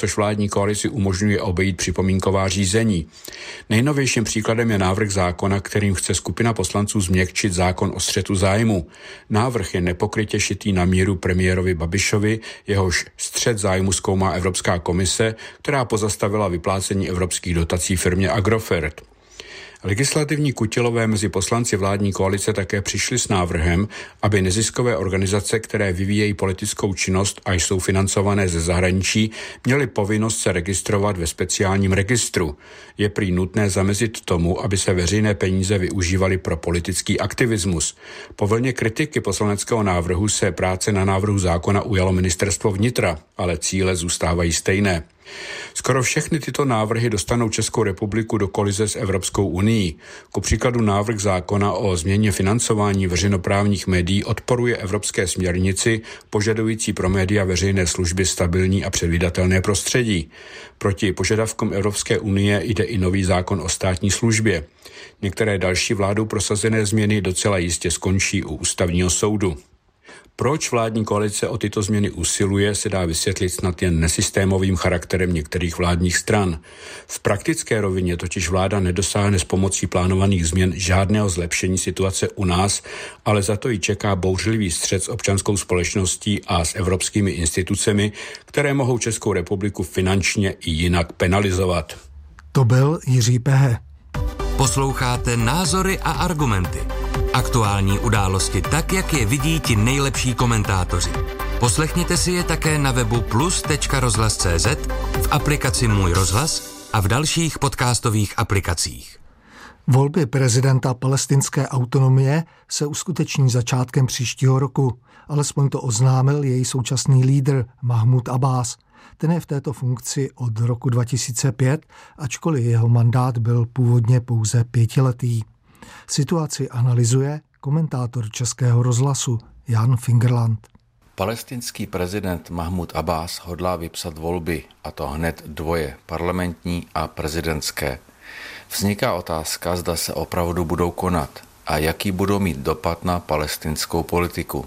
což vládní koalici umožňuje obejít připomínková řízení. Nejnovějším příkladem je návrh zákona, kterým chce skupina poslanců změkčit zákon o střetu zájmu. Návrh je nepokrytě šitý na míru premiérovi Babišovi, jehož střet zájmu zkoumá Evropská komise, která pozastavila vyplácení evropských dotací firmě Agrofert. Legislativní kutilové mezi poslanci vládní koalice také přišli s návrhem, aby neziskové organizace, které vyvíjejí politickou činnost a jsou financované ze zahraničí, měly povinnost se registrovat ve speciálním registru. Je prý nutné zamezit tomu, aby se veřejné peníze využívaly pro politický aktivismus. Po vlně kritiky poslaneckého návrhu se práce na návrhu zákona ujalo ministerstvo vnitra, ale cíle zůstávají stejné. Skoro všechny tyto návrhy dostanou Českou republiku do kolize s Evropskou unií. Ku příkladu návrh zákona o změně financování veřejnoprávních médií odporuje evropské směrnici požadující pro média veřejné služby stabilní a předvídatelné prostředí. Proti požadavkům Evropské unie jde i nový zákon o státní službě. Některé další vládou prosazené změny docela jistě skončí u ústavního soudu. Proč vládní koalice o tyto změny usiluje, se dá vysvětlit snad jen nesystémovým charakterem některých vládních stran. V praktické rovině totiž vláda nedosáhne s pomocí plánovaných změn žádného zlepšení situace u nás, ale za to ji čeká bouřlivý střet s občanskou společností a s evropskými institucemi, které mohou Českou republiku finančně i jinak penalizovat. To byl Jiří Pehe. Posloucháte Názory a argumenty. Aktuální události tak, jak je vidí ti nejlepší komentátoři. Poslechněte si je také na webu plus.rozhlas.cz, v aplikaci Můj rozhlas a v dalších podcastových aplikacích. Volby prezidenta palestinské autonomie se uskuteční začátkem příštího roku. Alespoň to oznámil její současný lídr Mahmud Abbás. Ten je v této funkci od roku 2005, ačkoliv jeho mandát byl původně pouze 5letý. Situaci analyzuje komentátor Českého rozhlasu Jan Fingerland. Palestinský prezident Mahmud Abbás hodlá vypsat volby, a to hned dvoje, parlamentní a prezidentské. Vzniká otázka, zda se opravdu budou konat a jaký budou mít dopad na palestinskou politiku.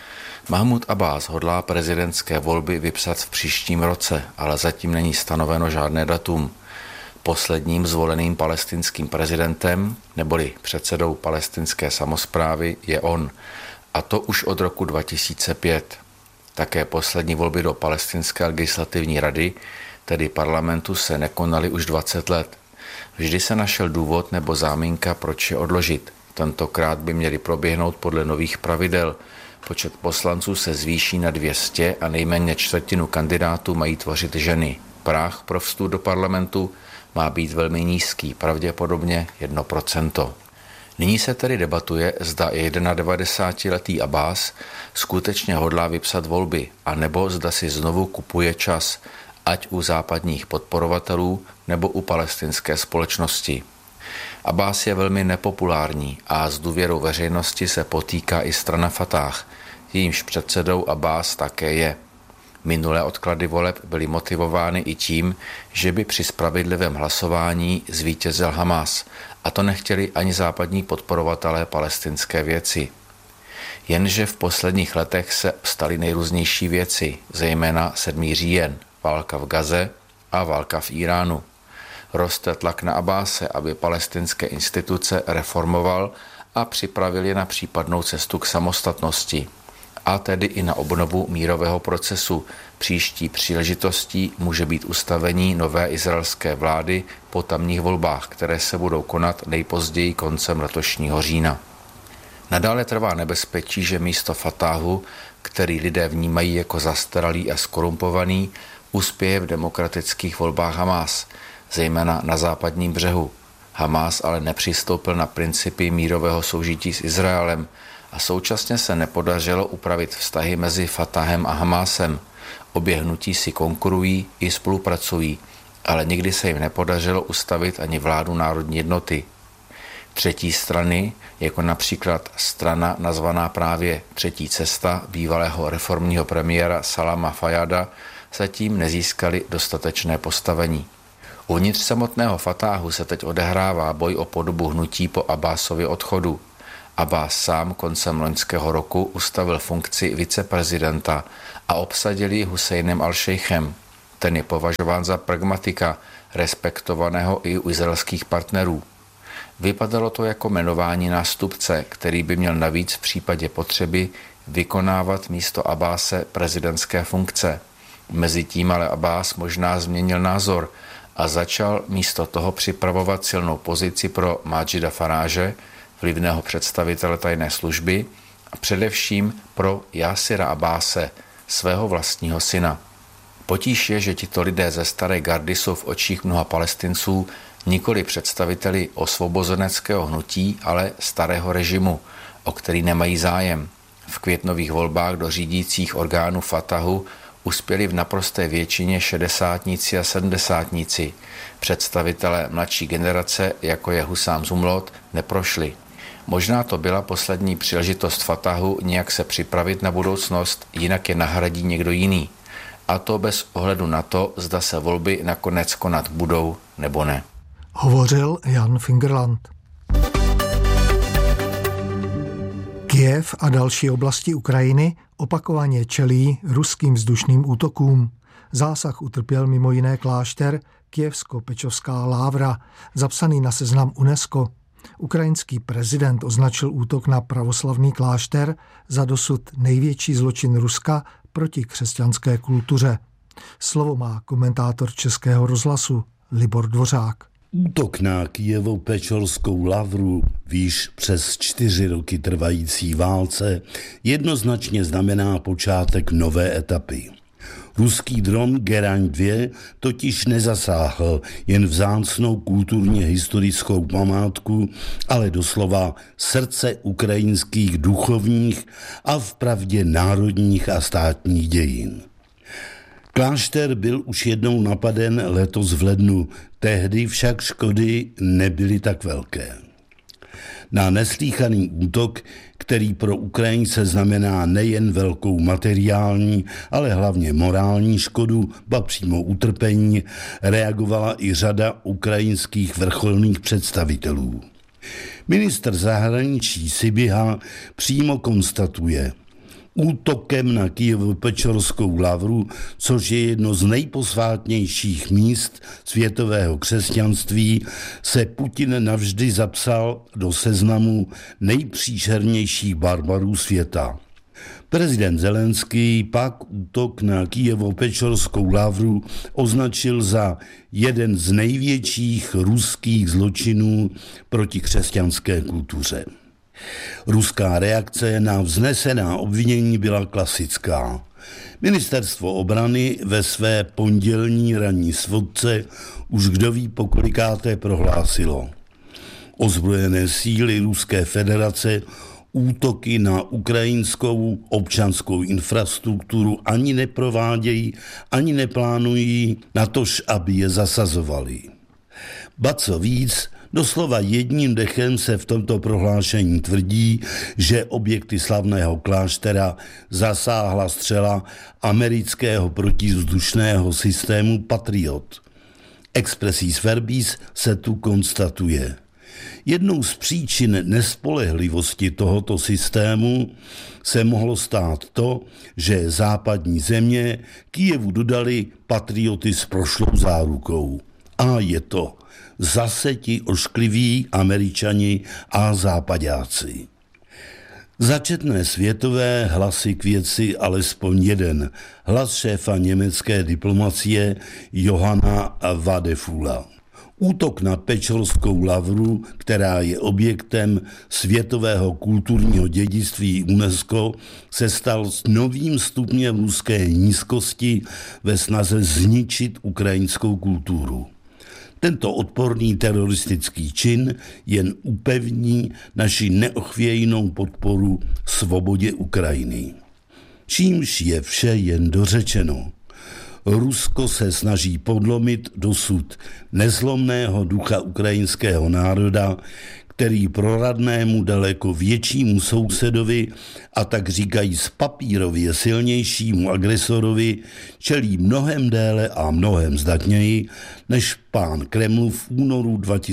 Mahmud Abbás hodlá prezidentské volby vypsat v příštím roce, ale zatím není stanoveno žádné datum. Posledním zvoleným palestinským prezidentem, neboli předsedou palestinské samosprávy, je on, a to už od roku 2005. Také poslední volby do palestinské legislativní rady, tedy parlamentu, se nekonaly už 20 let. Vždy se našel důvod nebo záminka, proč je odložit. Tentokrát by měly proběhnout podle nových pravidel. Počet poslanců se zvýší na 200 a nejméně čtvrtinu kandidátů mají tvořit ženy. Práh pro vstup do parlamentu má být velmi nízký, pravděpodobně 1%. Nyní se tedy debatuje, zda 91letý Abbás skutečně hodlá vypsat volby, anebo zda si znovu kupuje čas, ať u západních podporovatelů nebo u palestinské společnosti. Abbás je velmi nepopulární a s důvěrou veřejnosti se potýká i strana Fatah, jejímž předsedou Abbás také je. Minulé odklady voleb byly motivovány i tím, že by při spravedlivém hlasování zvítězil Hamas, a to nechtěli ani západní podporovatelé palestinské věci. Jenže v posledních letech se staly nejrůznější věci, zejména 7. říjen, válka v Gaze a válka v Iránu. Roste tlak na Abbáse, aby palestinské instituce reformoval a připravil je na případnou cestu k samostatnosti, a tedy i na obnovu mírového procesu. Příští příležitostí může být ustavení nové izraelské vlády po tamních volbách, které se budou konat nejpozději koncem letošního října. Nadále trvá nebezpečí, že místo Fatahu, který lidé vnímají jako zastaralý a skorumpovaný, uspěje v demokratických volbách Hamás, zejména na západním břehu. Hamás ale nepřistoupil na principy mírového soužití s Izraelem a současně se nepodařilo upravit vztahy mezi Fatahem a Hamásem. Obě hnutí si konkurují i spolupracují, ale nikdy se jim nepodařilo ustavit ani vládu národní jednoty. Třetí strany, jako například strana nazvaná právě Třetí cesta bývalého reformního premiéra Salama Fajada, zatím nezískaly dostatečné postavení. Uvnitř samotného Fatahu se teď odehrává boj o podobu hnutí po Abbásově odchodu. Abbás sám koncem loňského roku ustavil funkci viceprezidenta a obsadil ji Husejnem al-Šejchem. Ten je považován za pragmatika, respektovaného i u izraelských partnerů. Vypadalo to jako jmenování nástupce, který by měl navíc v případě potřeby vykonávat místo Abbáse prezidentské funkce. Mezitím ale Abbás možná změnil názor a začal místo toho připravovat silnou pozici pro Májida Faráže, vlivného představitele tajné služby, a především pro Jásira Abbáse, svého vlastního syna. Potíž je, že tito lidé ze staré gardy jsou v očích mnoha Palestinců nikoli představiteli osvobozeneckého hnutí, ale starého režimu, o který nemají zájem. V květnových volbách do řídících orgánů Fatahu uspěli v naprosté většině šedesátníci a sedmdesátníci. Představitelé mladší generace, jako je Husám Zumlot, neprošli. Možná to byla poslední příležitost Fatahu nějak se připravit na budoucnost, jinak je nahradí někdo jiný. A to bez ohledu na to, zda se volby nakonec konat budou nebo ne. Hovořil Jan Fingerland. Kyjev a další oblasti Ukrajiny opakovaně čelí ruským vzdušným útokům. Zásah utrpěl mimo jiné klášter Kyjevsko-Pečovská lávra, zapsaný na seznam UNESCO. Ukrajinský prezident označil útok na pravoslavný klášter za dosud největší zločin Ruska proti křesťanské kultuře. Slovo má komentátor Českého rozhlasu Libor Dvořák. Útok na Kyjevo-Pečorskou lavru v již přes 4 roky trvající válce jednoznačně znamená počátek nové etapy. Ruský dron Geraň 2 totiž nezasáhl jen vzácnou kulturně historickou památku, ale doslova srdce ukrajinských duchovních a vpravdě národních a státních dějin. Klášter byl už jednou napaden letos v lednu, tehdy však škody nebyly tak velké. Na neslýchaný útok, který pro Ukrajince znamená nejen velkou materiální, ale hlavně morální škodu, ba přímo utrpení, reagovala i řada ukrajinských vrcholných představitelů. Ministr zahraničí Sybiha přímo konstatuje: útokem na Kyjevo-Pečorskou lavru, což je jedno z nejposvátnějších míst světového křesťanství, se Putin navždy zapsal do seznamu nejpříšernějších barbarů světa. Prezident Zelenský pak útok na Kyjevo-Pečorskou lavru označil za jeden z největších ruských zločinů proti křesťanské kultuře. Ruská reakce na vznesená obvinění byla klasická. Ministerstvo obrany ve své pondělní ranní svodce už kdo ví pokolikáté prohlásilo: ozbrojené síly Ruské federace útoky na ukrajinskou občanskou infrastrukturu ani neprovádějí, ani neplánují, natož aby je zasazovali. Ba co víc, doslova jedním dechem se v tomto prohlášení tvrdí, že objekty slavného kláštera zasáhla střela amerického protivzdušného systému Patriot. Expressis verbis se tu konstatuje: jednou z příčin nespolehlivosti tohoto systému se mohlo stát to, že západní země Kyjevu dodali patrioty s prošlou zárukou. A je to zase ti oškliví Američani a západáci. Začetné světové hlasy k věci alespoň jeden, hlas šéfa německé diplomacie Johanna Vadefula. Útok na Pečorskou lavru, která je objektem světového kulturního dědictví UNESCO, se stal s novým stupněm ruské nízkosti ve snaze zničit ukrajinskou kulturu. Tento odporný teroristický čin jen upevní naši neochvějnou podporu svobodě Ukrajiny. Čímž je vše jen dořečeno. Rusko se snaží podlomit dosud nezlomného ducha ukrajinského národa, který proradnému daleko většímu sousedovi a tak říkajíc papírově silnějšímu agresorovi čelí mnohem déle a mnohem zdatněji, než pán Kremlu v únoru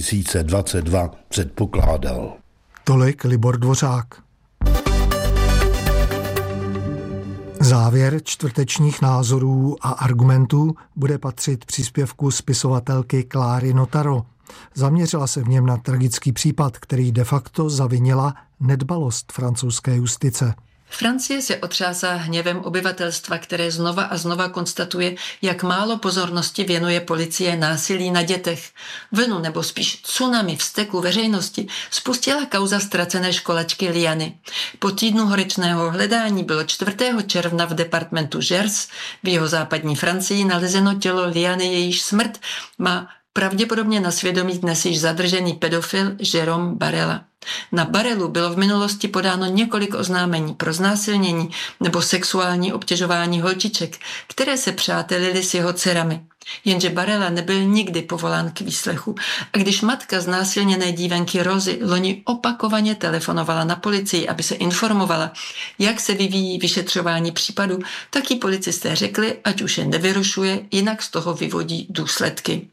2022 předpokládal. Tolik Libor Dvořák. Závěr čtvrtečních názorů a argumentů bude patřit příspěvku spisovatelky Kláry Notaro. Zaměřila se v něm na tragický případ, který de facto zavinila nedbalost francouzské justice. Francie se otřásá hněvem obyvatelstva, které znova a znova konstatuje, jak málo pozornosti věnuje policie násilí na dětech. Vlnu nebo spíš tsunami vzteku veřejnosti spustila kauza ztracené školačky Liany. Po týdnu horečného hledání bylo 4. června v departementu Gers v jihozápadní Francii nalezeno tělo Liany, jejíž smrt má pravděpodobně na svědomí dnes již zadržený pedofil Jérôme Barela. Na Barelu bylo v minulosti podáno několik oznámení pro znásilnění nebo sexuální obtěžování holčiček, které se přátelily s jeho dcerami. Jenže Barela nebyl nikdy povolán k výslechu a když matka znásilněné dívenky Rozy loni opakovaně telefonovala na policii, aby se informovala, jak se vyvíjí vyšetřování případu, tak jí policisté řekli, ať už je nevyrušuje, jinak z toho vyvodí důsledky.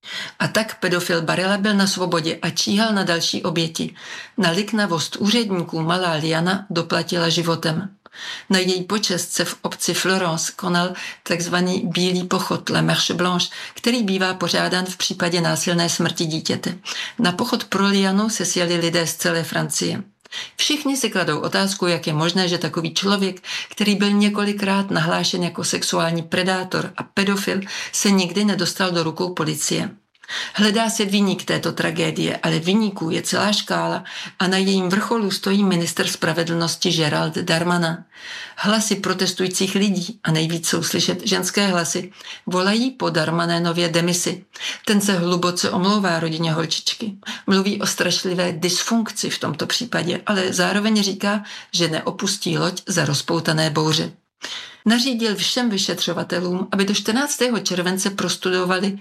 A tak pedofil Barela byl na svobodě a číhal na další oběti. Na liknavost úředníků malá Liana doplatila životem. Na její počest se v obci Florence konal takzvaný bílý pochod La Marche Blanche, který bývá pořádán v případě násilné smrti dítěte. Na pochod pro Lianu se sjeli lidé z celé Francie. Všichni si kladou otázku, jak je možné, že takový člověk, který byl několikrát nahlášen jako sexuální predátor a pedofil, se nikdy nedostal do rukou policie. Hledá se viník této tragédie, ale viníků je celá škála a na jejím vrcholu stojí ministr spravedlnosti Gérald Darmanin. Hlasy protestujících lidí, a nejvíc jsou slyšet ženské hlasy, volají po Darmaninově demisi. Ten se hluboce omlouvá rodině holčičky. Mluví o strašlivé dysfunkci v tomto případě, ale zároveň říká, že neopustí loď za rozpoutané bouře. Nařídil všem vyšetřovatelům, aby do 14. července prostudovali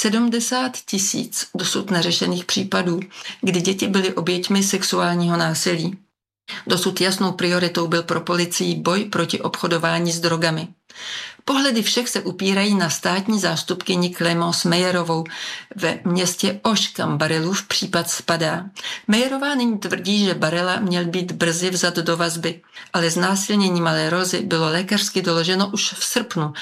70 000 dosud neřešených případů, kdy děti byly oběťmi sexuálního násilí. Dosud jasnou prioritou byl pro policii boj proti obchodování s drogami. Pohledy všech se upírají na státní zástupkyni Clémence Meyerovou ve městě Auch, kam Barelův případ spadá. Meyerová nyní tvrdí, že Barela měl být brzy vzat do vazby, ale znásilnění malé Rozy bylo lékařsky doloženo už v srpnu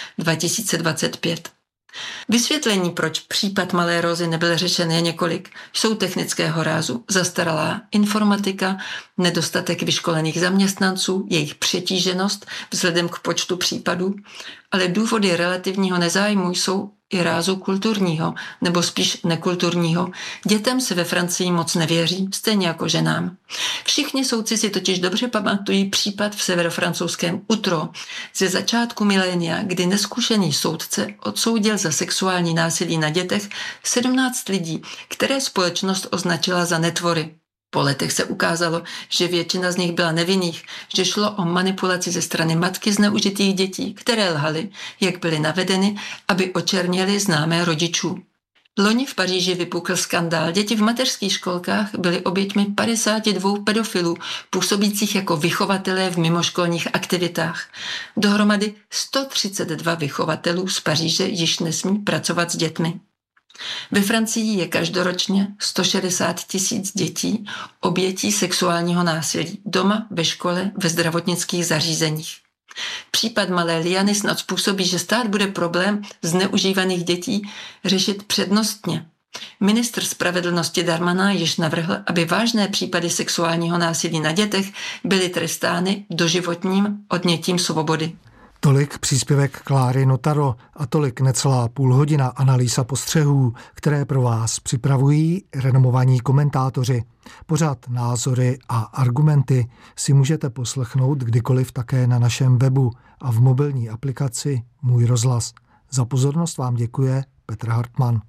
2025. Vysvětlení, proč případ malé Rozy nebyl řešen, je několik. Jsou technického rázu: zastaralá informatika, nedostatek vyškolených zaměstnanců, jejich přetíženost vzhledem k počtu případů, ale důvody relativního nezájmu jsou i rázu kulturního, nebo spíš nekulturního. Dětem se ve Francii moc nevěří, stejně jako ženám. Všichni soudci si totiž dobře pamatují případ v severofrancouzském Utro ze začátku milénia, kdy neskušený soudce odsoudil za sexuální násilí na dětech 17 lidí, které společnost označila za netvory. Po letech se ukázalo, že většina z nich byla nevinných, že šlo o manipulaci ze strany matky zneužitých dětí, které lhaly, jak byly navedeny, aby očernili známé rodičů. Loni v Paříži vypukl skandál. Děti v mateřských školkách byly oběťmi 52 pedofilů, působících jako vychovatelé v mimoškolních aktivitách. Dohromady 132 vychovatelů z Paříže již nesmí pracovat s dětmi. Ve Francii je každoročně 160 000 dětí obětí sexuálního násilí doma, ve škole, ve zdravotnických zařízeních. Případ malé Liany snad způsobí, že stát bude problém zneužívaných dětí řešit přednostně. Ministr spravedlnosti Darmanin již navrhl, aby vážné případy sexuálního násilí na dětech byly trestány doživotním odnětím svobody. Tolik příspěvek Kláry Notaro a tolik necelá půlhodina analýz a postřehů, které pro vás připravují renomovaní komentátoři. Pořad Názory a argumenty si můžete poslechnout kdykoliv také na našem webu a v mobilní aplikaci Můj rozhlas. Za pozornost vám děkuje Petr Hartmann.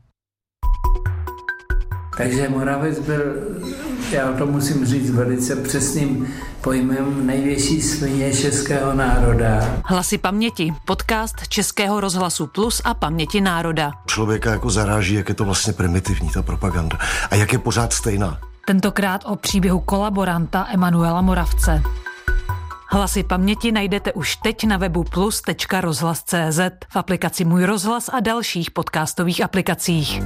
Takže Moravec byl, já to musím říct velice přesným pojmem, největší svině českého národa. Hlasy paměti, podcast Českého rozhlasu Plus a Paměti národa. Člověka jako zaráží, jak je to vlastně primitivní, ta propaganda. A jak je pořád stejná. Tentokrát o příběhu kolaboranta Emanuela Moravce. Hlasy paměti najdete už teď na webu plus.rozhlas.cz, v aplikaci Můj rozhlas a dalších podcastových aplikacích.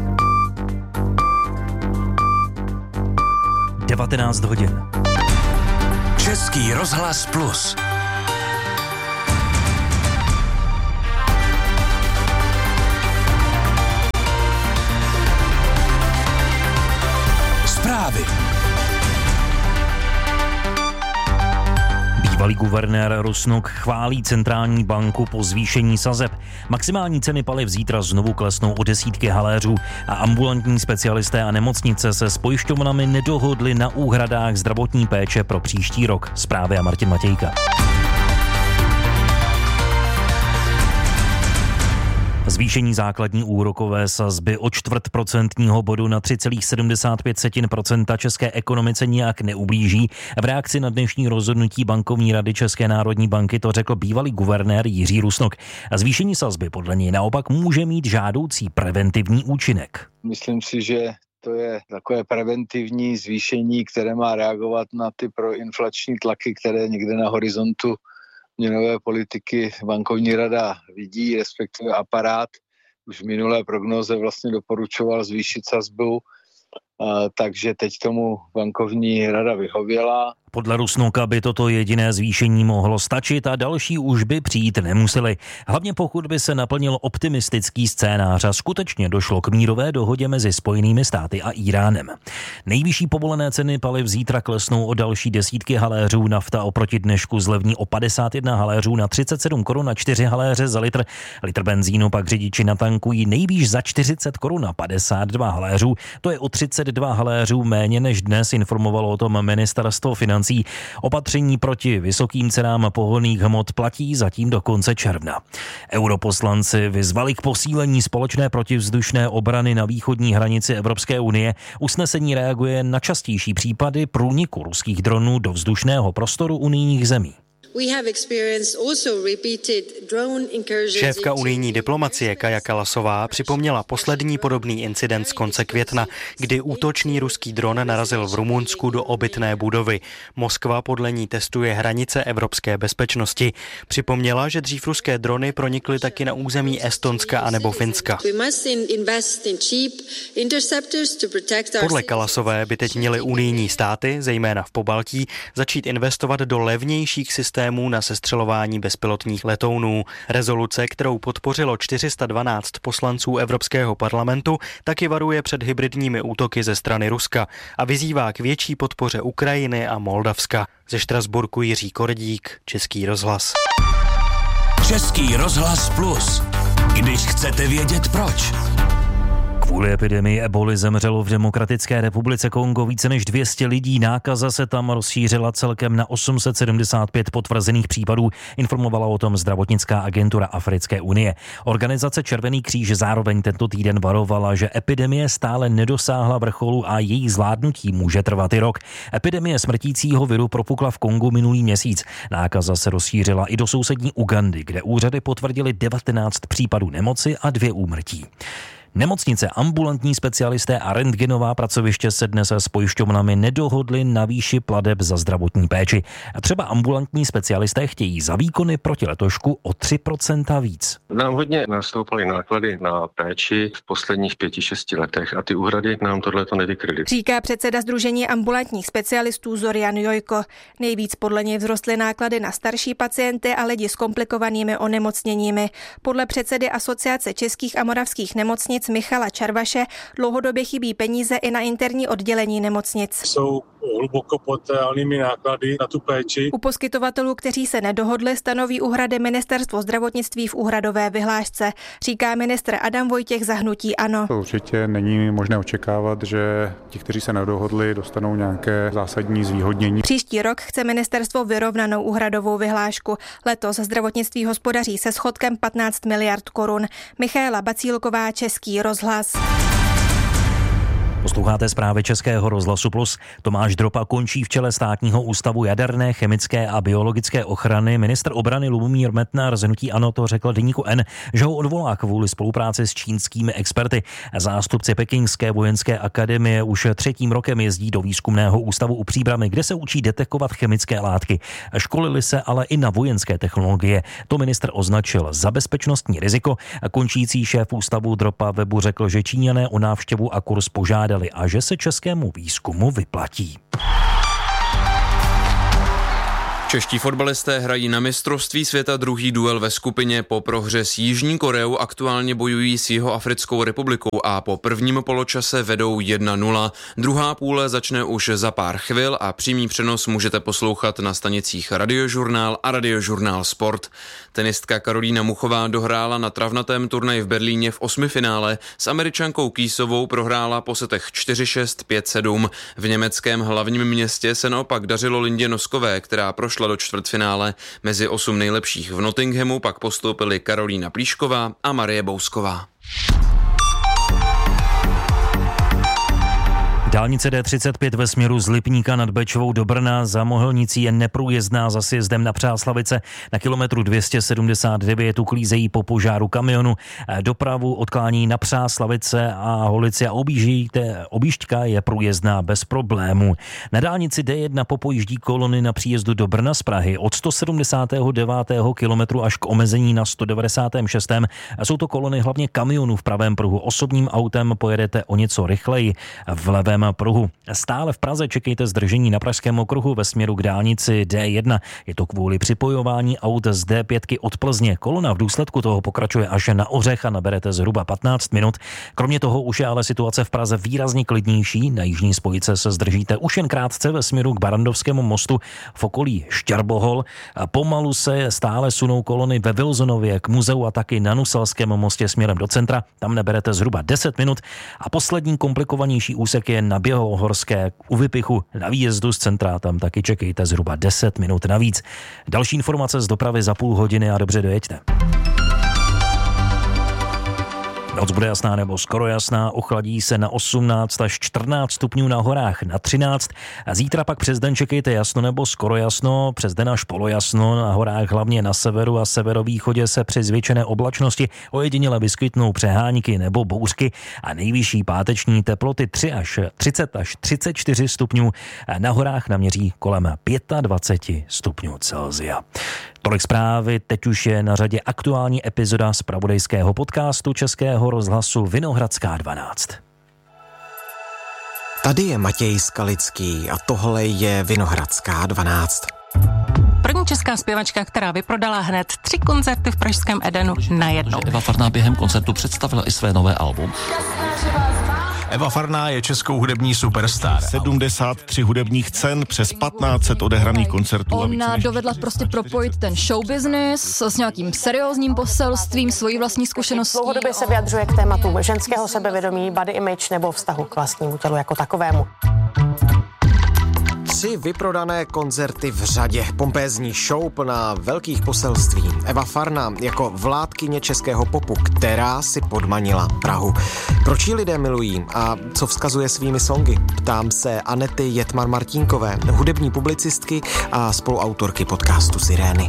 19 hodin. Český rozhlas Plus. Bývalý guvernér Rusnok chválí centrální banku po zvýšení sazeb. Maximální ceny paliv zítra znovu klesnou o desítky haléřů a ambulantní specialisté a nemocnice se s pojišťovnami nedohodli na úhradách zdravotní péče pro příští rok. Zprávy a Martin Matějka. Zvýšení základní úrokové sazby o 0,25% bodu na 3,75% české ekonomice nijak neublíží. V reakci na dnešní rozhodnutí bankovní rady České národní banky to řekl bývalý guvernér Jiří Rusnok. A zvýšení sazby podle něj naopak může mít žádoucí preventivní účinek. Myslím si, že to je takové preventivní zvýšení, které má reagovat na ty proinflační tlaky, které někde na horizontu měnové politiky bankovní rada vidí, respektive aparát. Už v minulé prognóze vlastně doporučoval zvýšit sazbu, takže teď tomu bankovní rada vyhověla. Podle Rusnoka by toto jediné zvýšení mohlo stačit a další už by přijít nemuseli. Hlavně pokud by se naplnil optimistický scénář a skutečně došlo k mírové dohodě mezi Spojenými státy a Íránem. Nejvyšší povolené ceny paliv zítra klesnou o další desítky haléřů. Nafta oproti dnešku zlevní o 51 haléřů na 37 korun a 4 haléře za litr. Litr benzínu pak řidiči natankují nejvýš za 40 korun a 52 haléřů. To je o 32 haléřů méně než dnes, informovalo o tom ministerstvo financí. Opatření proti vysokým cenám pohonných hmot platí zatím do konce června. Europoslanci vyzvali k posílení společné protivzdušné obrany na východní hranici Evropské unie. Usnesení reaguje na častější případy průniku ruských dronů do vzdušného prostoru unijních zemí. Šéfka unijní diplomacie Kaja Kallasová připomněla poslední podobný incident z konce května, kdy útočný ruský dron narazil v Rumunsku do obytné budovy. Moskva podle ní testuje hranice evropské bezpečnosti. Připomněla, že dřív ruské drony pronikly taky na území Estonska anebo Finska. Podle Kallasové by teď měly unijní státy, zejména v Pobaltí, začít investovat do levnějších systémů na sestřelování bezpilotních letounů. Rezoluce, kterou podpořilo 412 poslanců Evropského parlamentu, taky varuje před hybridními útoky ze strany Ruska a vyzývá k větší podpoře Ukrajiny a Moldavska. Ze Štrasburku Jiří Kordík, Český rozhlas. Český rozhlas Plus. Když chcete vědět proč. Kvůli epidemii eboli zemřelo v Demokratické republice Kongo více než 200 lidí. Nákaza se tam rozšířila celkem na 875 potvrzených případů, informovala o tom zdravotnická agentura Africké unie. Organizace Červený kříž zároveň tento týden varovala, že epidemie stále nedosáhla vrcholu a její zvládnutí může trvat i rok. Epidemie smrtícího viru propukla v Kongu minulý měsíc. Nákaza se rozšířila i do sousední Ugandy, kde úřady potvrdily 19 případů nemoci a 2 úmrtí. Nemocnice, ambulantní specialisté a rentgenová pracoviště se dnes s pojišťovnami nedohodli na výši plateb za zdravotní péči. A třeba ambulantní specialisté chtějí za výkony proti letošku o 3% víc. Nám hodně nastoupaly náklady na péči v posledních 5-6 letech a ty úhrady nám tohleto nevykryly. Říká předseda Sdružení ambulantních specialistů Zorian Jojko. Nejvíc podle něj vzrostly náklady na starší pacienty a lidi s komplikovanými onemocněními. Podle předsedy Asociace českých a moravských nemocnic Michala Čarvaše dlouhodobě chybí peníze i na interní oddělení nemocnic. Jsou hluboko pod reálnými náklady na tu péči. U poskytovatelů, kteří se nedohodli, stanoví úhrady Ministerstvo zdravotnictví v úhradové vyhlášce, říká ministr Adam Vojtěch za hnutí ANO. Určitě není možné očekávat, že ti, kteří se nedohodli, dostanou nějaké zásadní zvýhodnění. Příští rok chce ministerstvo vyrovnanou úhradovou vyhlášku. Letos zdravotnictví hospodaří se schodkem 15 miliard korun. Michaela Bacílková, Český rozhlas. Posloucháte zprávy Českého rozhlasu Plus. Tomáš Dropa končí v čele Státního ústavu jaderné, chemické a biologické ochrany. Ministr obrany Lubomír Metnar z hnutí ANO to řekl deníku N, že ho odvolá kvůli spolupráci s čínskými experty. Zástupci Pekingské vojenské akademie už 3. rokem jezdí do výzkumného ústavu u Příbrami, kde se učí detekovat chemické látky. Školili se ale i na vojenské technologie. To ministr označil za bezpečnostní riziko. Končící šéf ústavu Dropa webu řekl, že Číňané o návštěvu a kurz požádali a že se českému výzkumu vyplatí. Čeští fotbalisté hrají na mistrovství světa druhý duel ve skupině. Po prohře s Jižní Koreou aktuálně bojují s Jihoafrickou republikou a po prvním poločase vedou 1-0. Druhá půle začne už za pár chvil a přímý přenos můžete poslouchat na stanicích Radiožurnál a Radiožurnál Sport. Tenistka Karolína Muchová dohrála na travnatém turnaji v Berlíně v 8. finále. S Američankou Kýsovou prohrála po setech 4-6, 5-7. V německém hlavním městě se naopak dařilo Lindě Noskové, která prošla do čtvrtfinále. Mezi 8 nejlepších v Nottinghamu pak postoupily Karolína Plíšková a Marie Bousková. Dálnice D35 ve směru z Lipníka nad Bečvou do Brna za Mohelnicí je neprůjezdná za sjezdem na Přáslavice. Na kilometru 279 uklízejí po požáru kamionu. Dopravu odklání na Přáslavice a Holici a objížďka je průjezdná bez problémů. Na dálnici D1 popojíždí kolony na příjezdu do Brna z Prahy od 179. kilometru až k omezení na 196. Jsou to kolony hlavně kamionů v pravém pruhu. Osobním autem pojedete o něco rychleji v levém pruhu. Stále v Praze čekejte zdržení na Pražském okruhu ve směru k dálnici D1. Je to kvůli připojování aut z D5 od Plzně. Kolona v důsledku toho pokračuje až na Ořech a naberete zhruba 15 minut. Kromě toho už je ale situace v Praze výrazně klidnější. Na jižní spojce se zdržíte už jen krátce ve směru k Barandovskému mostu v okolí Šťarbohol. Pomalu se stále sunou kolony ve Vilzonově k muzeu a taky na Nuselském mostě směrem do centra. Tam naberete zhruba 10 minut a poslední komplikovanější úsek je na Bělohorské u Vypichu na výjezdu z centra, tam taky čekejte zhruba 10 minut navíc. Další informace z dopravy za půl hodiny a dobře dojeďte. Noc bude jasná nebo skoro jasná, ochladí se na 18 až 14 stupňů na horách, na 13. A zítra pak přes den čekejte jasno nebo skoro jasno, přes den až polojasno, na horách hlavně na severu a severovýchodě se při zvětšené oblačnosti ojediněle vyskytnou přehánky nebo bouřky a nejvyšší páteční teploty 30 až 34 stupňů, na horách naměří kolem 25 stupňů Celsia. Tolik zprávy, teď už je na řadě aktuální epizoda zpravodajského podcastu Českého rozhlasu Vinohradská 12. Tady je Matěj Skalický a tohle je Vinohradská 12. První česká zpěvačka, která vyprodala hned 3 koncerty v pražském Edenu najednou. Eva Farná během koncertu představila i své nové album. Eva Farná je českou hudební superstar. 73 hudebních cen, přes 1500 odehraných koncertů. Ona dovedla prostě propojit ten show business s nějakým seriózním poselstvím, svojí vlastní zkušeností. Dlouhodobě se vyjadřuje k tématům ženského sebevědomí, body image nebo vztahu k vlastnímu tělu jako takovému. 3 vyprodané koncerty v řadě, pompézní show plná velkých poselství. Eva Farná jako vládkyně českého popu, která si podmanila Prahu. Proč ji lidé milují a co vzkazuje svými songy? Ptám se Anety Jetmar-Martínkové, hudební publicistky a spoluautorky podcastu Sirény.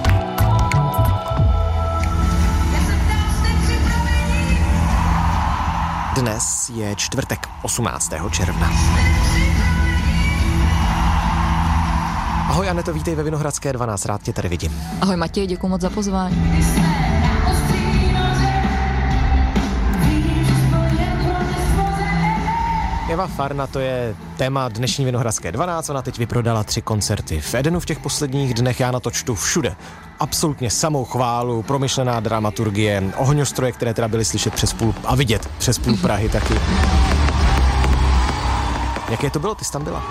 Dnes je čtvrtek, 18. června. Ahoj Aneto, vítej ve Vinohradské 12, rád tě tady vidím. Ahoj Matěj, děkuji moc za pozvání. Eva Farná, to je téma dnešní Vinohradské 12, ona teď vyprodala 3 koncerty v Edenu v těch posledních dnech, já na to čtu všude. Absolutně samou chválu, promyšlená dramaturgie, ohňostroje, které teda byly slyšet přes půl a vidět přes půl Prahy taky. Jaké to bylo, ty jsi tam byla?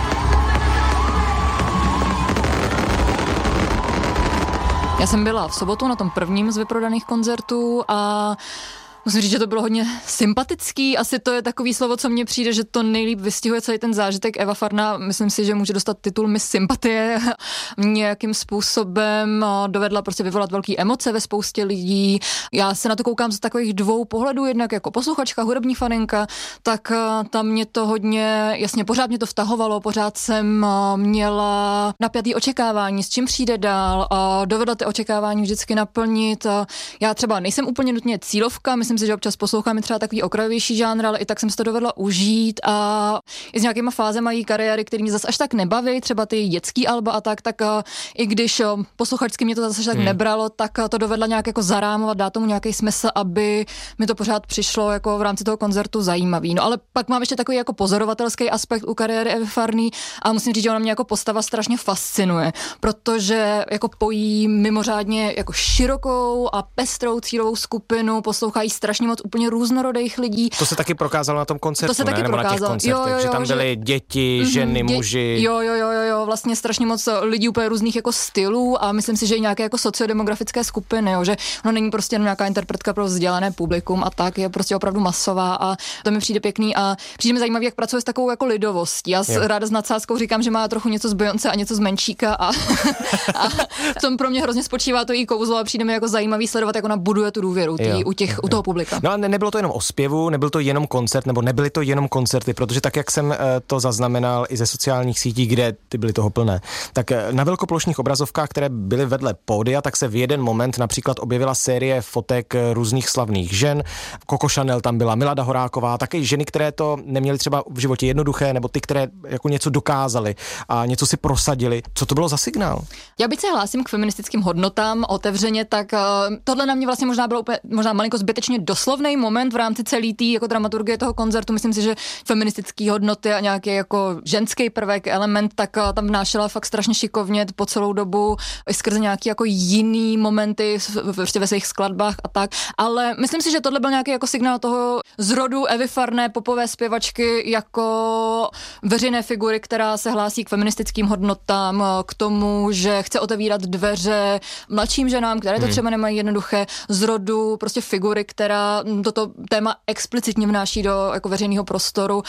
Já jsem byla v sobotu na tom prvním z vyprodaných koncertů a musím říct, že to bylo hodně sympatický. Asi to je takový slovo, co mně přijde, že to nejlíp vystihuje celý ten zážitek. Eva Farná, myslím si, že může dostat titul Miss Sympatie. Nějakým způsobem dovedla prostě vyvolat velké emoce ve spoustě lidí. Já se na to koukám z takových 2 pohledů, jednak jako posluchačka, hudební faninka, tak tam mě to hodně, jasně, pořád mě to vtahovalo, pořád jsem měla napjatý očekávání, s čím přijde dál a dovedla ty očekávání vždycky naplnit. Já třeba nejsem úplně nutně cílovka, myslím myslím si, že občas poslouchám třeba takový okrajovější žánr, ale i tak jsem si to dovedla užít a i s nějakýma fázema mají kariéry, které mě zase až tak nebaví, třeba ty dětský alba a tak i když posluchačsky mě to zase tak nebralo, tak to dovedla nějak jako zarámovat, dát tomu nějaký smysl, aby mi to pořád přišlo jako v rámci toho koncertu zajímavý. No ale pak mám ještě takový jako pozorovatelský aspekt u kariéry Evy Farné a musím říct, že ona mě jako postava strašně fascinuje, protože jako pojí mimořádně jako širokou a pestrou cílovou skupinu, poslouchají strašně moc úplně různorodých lidí. To se taky prokázalo na tom koncertu, to se taky nebo na těch koncertech, že tam byly děti, ženy, muži. Jo, vlastně strašně moc lidí úplně různých jako stylů a myslím si, že i nějaké jako sociodemografické skupiny, jo, že ono není prostě jenom nějaká interpretka pro vzdělané publikum a tak, je prostě opravdu masová a to mi přijde pěkný a přijde mi zajímavý, jak pracuje s takovou jako lidovostí. Já ráda s nadsázkou říkám, že má trochu něco z Beyoncé a něco z Menšíka a v tom pro mě hrozně spočívá to jí kouzlo a přijde mi jako zajímavý sledovat, jak ona buduje tu důvěru u toho publika. No a nebylo to jenom o zpěvu, nebyl to jenom koncert, nebo nebyly to jenom koncerty, protože tak, jak jsem to zaznamenal i ze sociálních sítí, kde ty byly toho plné, tak na velkoplošných obrazovkách, které byly vedle pódia, tak se v jeden moment například objevila série fotek různých slavných žen. Coco Chanel tam byla, Milada Horáková, také ženy, které to neměly třeba v životě jednoduché, nebo ty, které jako něco dokázaly a něco si prosadili. Co to bylo za signál? Já byť se hlásím k feministickým hodnotám otevřeně, tak tohle na mě vlastně možná malinko zbytečně doslovný moment v rámci celé té jako dramaturgie toho koncertu. Myslím si, že feministické hodnoty a nějaký jako ženský prvek, element, tak tam vnášela fakt strašně šikovně po celou dobu i skrze nějaký jako jiný momenty prostě ve svých skladbách a tak. Ale myslím si, že tohle byl nějaký jako signál toho zrodu Evy Farné, popové zpěvačky jako veřejné figury, která se hlásí k feministickým hodnotám, k tomu, že chce otevírat dveře mladším ženám, které to třeba nemají jednoduché, z rodu prostě figury, která toto téma explicitně vnáší do jako veřejného prostoru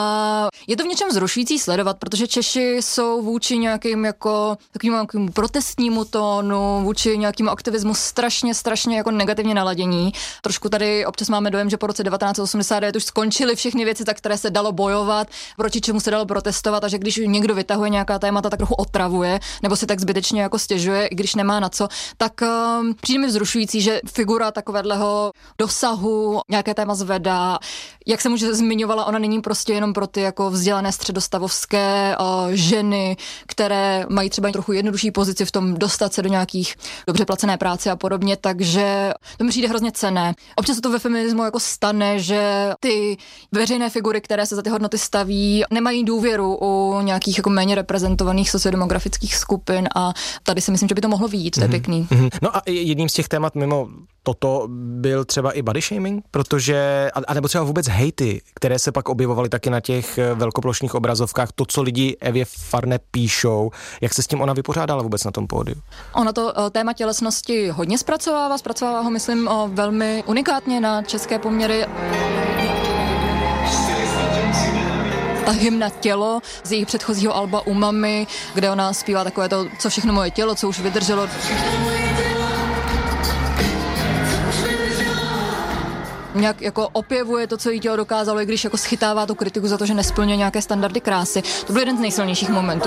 a je to v něčem vzrušující sledovat, protože Češi jsou vůči nějakým jako takovým protestnímu tónu, vůči nějakému aktivismu strašně jako negativně naladění. Trošku tady občas máme dojem, že po roce 1989 už skončily všechny věci, za které se dalo bojovat, proti čemu se dalo protestovat a že když někdo vytahuje nějaká témata, tak trochu otravuje nebo si tak zbytečně jako stěžuje, i když nemá na co, tak přijde mi vzrušující, že figura takového dosahu nějaké téma zvedá. Jak jsem už zmiňovala, ona není prostě jenom pro ty jako vzdělané středostavovské ženy, které mají třeba trochu jednodušší pozici v tom dostat se do nějakých dobře placené práce a podobně, takže to mi přijde hrozně cenné. Občas se to ve feminismu jako stane, že ty veřejné figury, které se za ty hodnoty staví, nemají důvěru u nějakých jako méně reprezentovaných sociodemografických skupin a tady si myslím, že by to mohlo vyjít, to je pěkný. No a jedním z těch témat mimo toto byl třeba i body shaming, protože, a nebo třeba vůbec hejty, které se pak objevovaly taky na těch velkoplošných obrazovkách, to, co lidi Evě Farné píšou, jak se s tím ona vypořádala vůbec na tom pódiu? Ona to téma tělesnosti hodně zpracovává ho, myslím, velmi unikátně na české poměry. Ta hymna Tělo z jejich předchozího alba Umami, kde ona zpívá takové to, co všechno moje tělo, co už vydrželo. Nějak jako opěvuje to, co jí tělo dokázalo, i když jako schytává tu kritiku za to, že nesplňuje nějaké standardy krásy. To byl jeden z nejsilnějších momentů.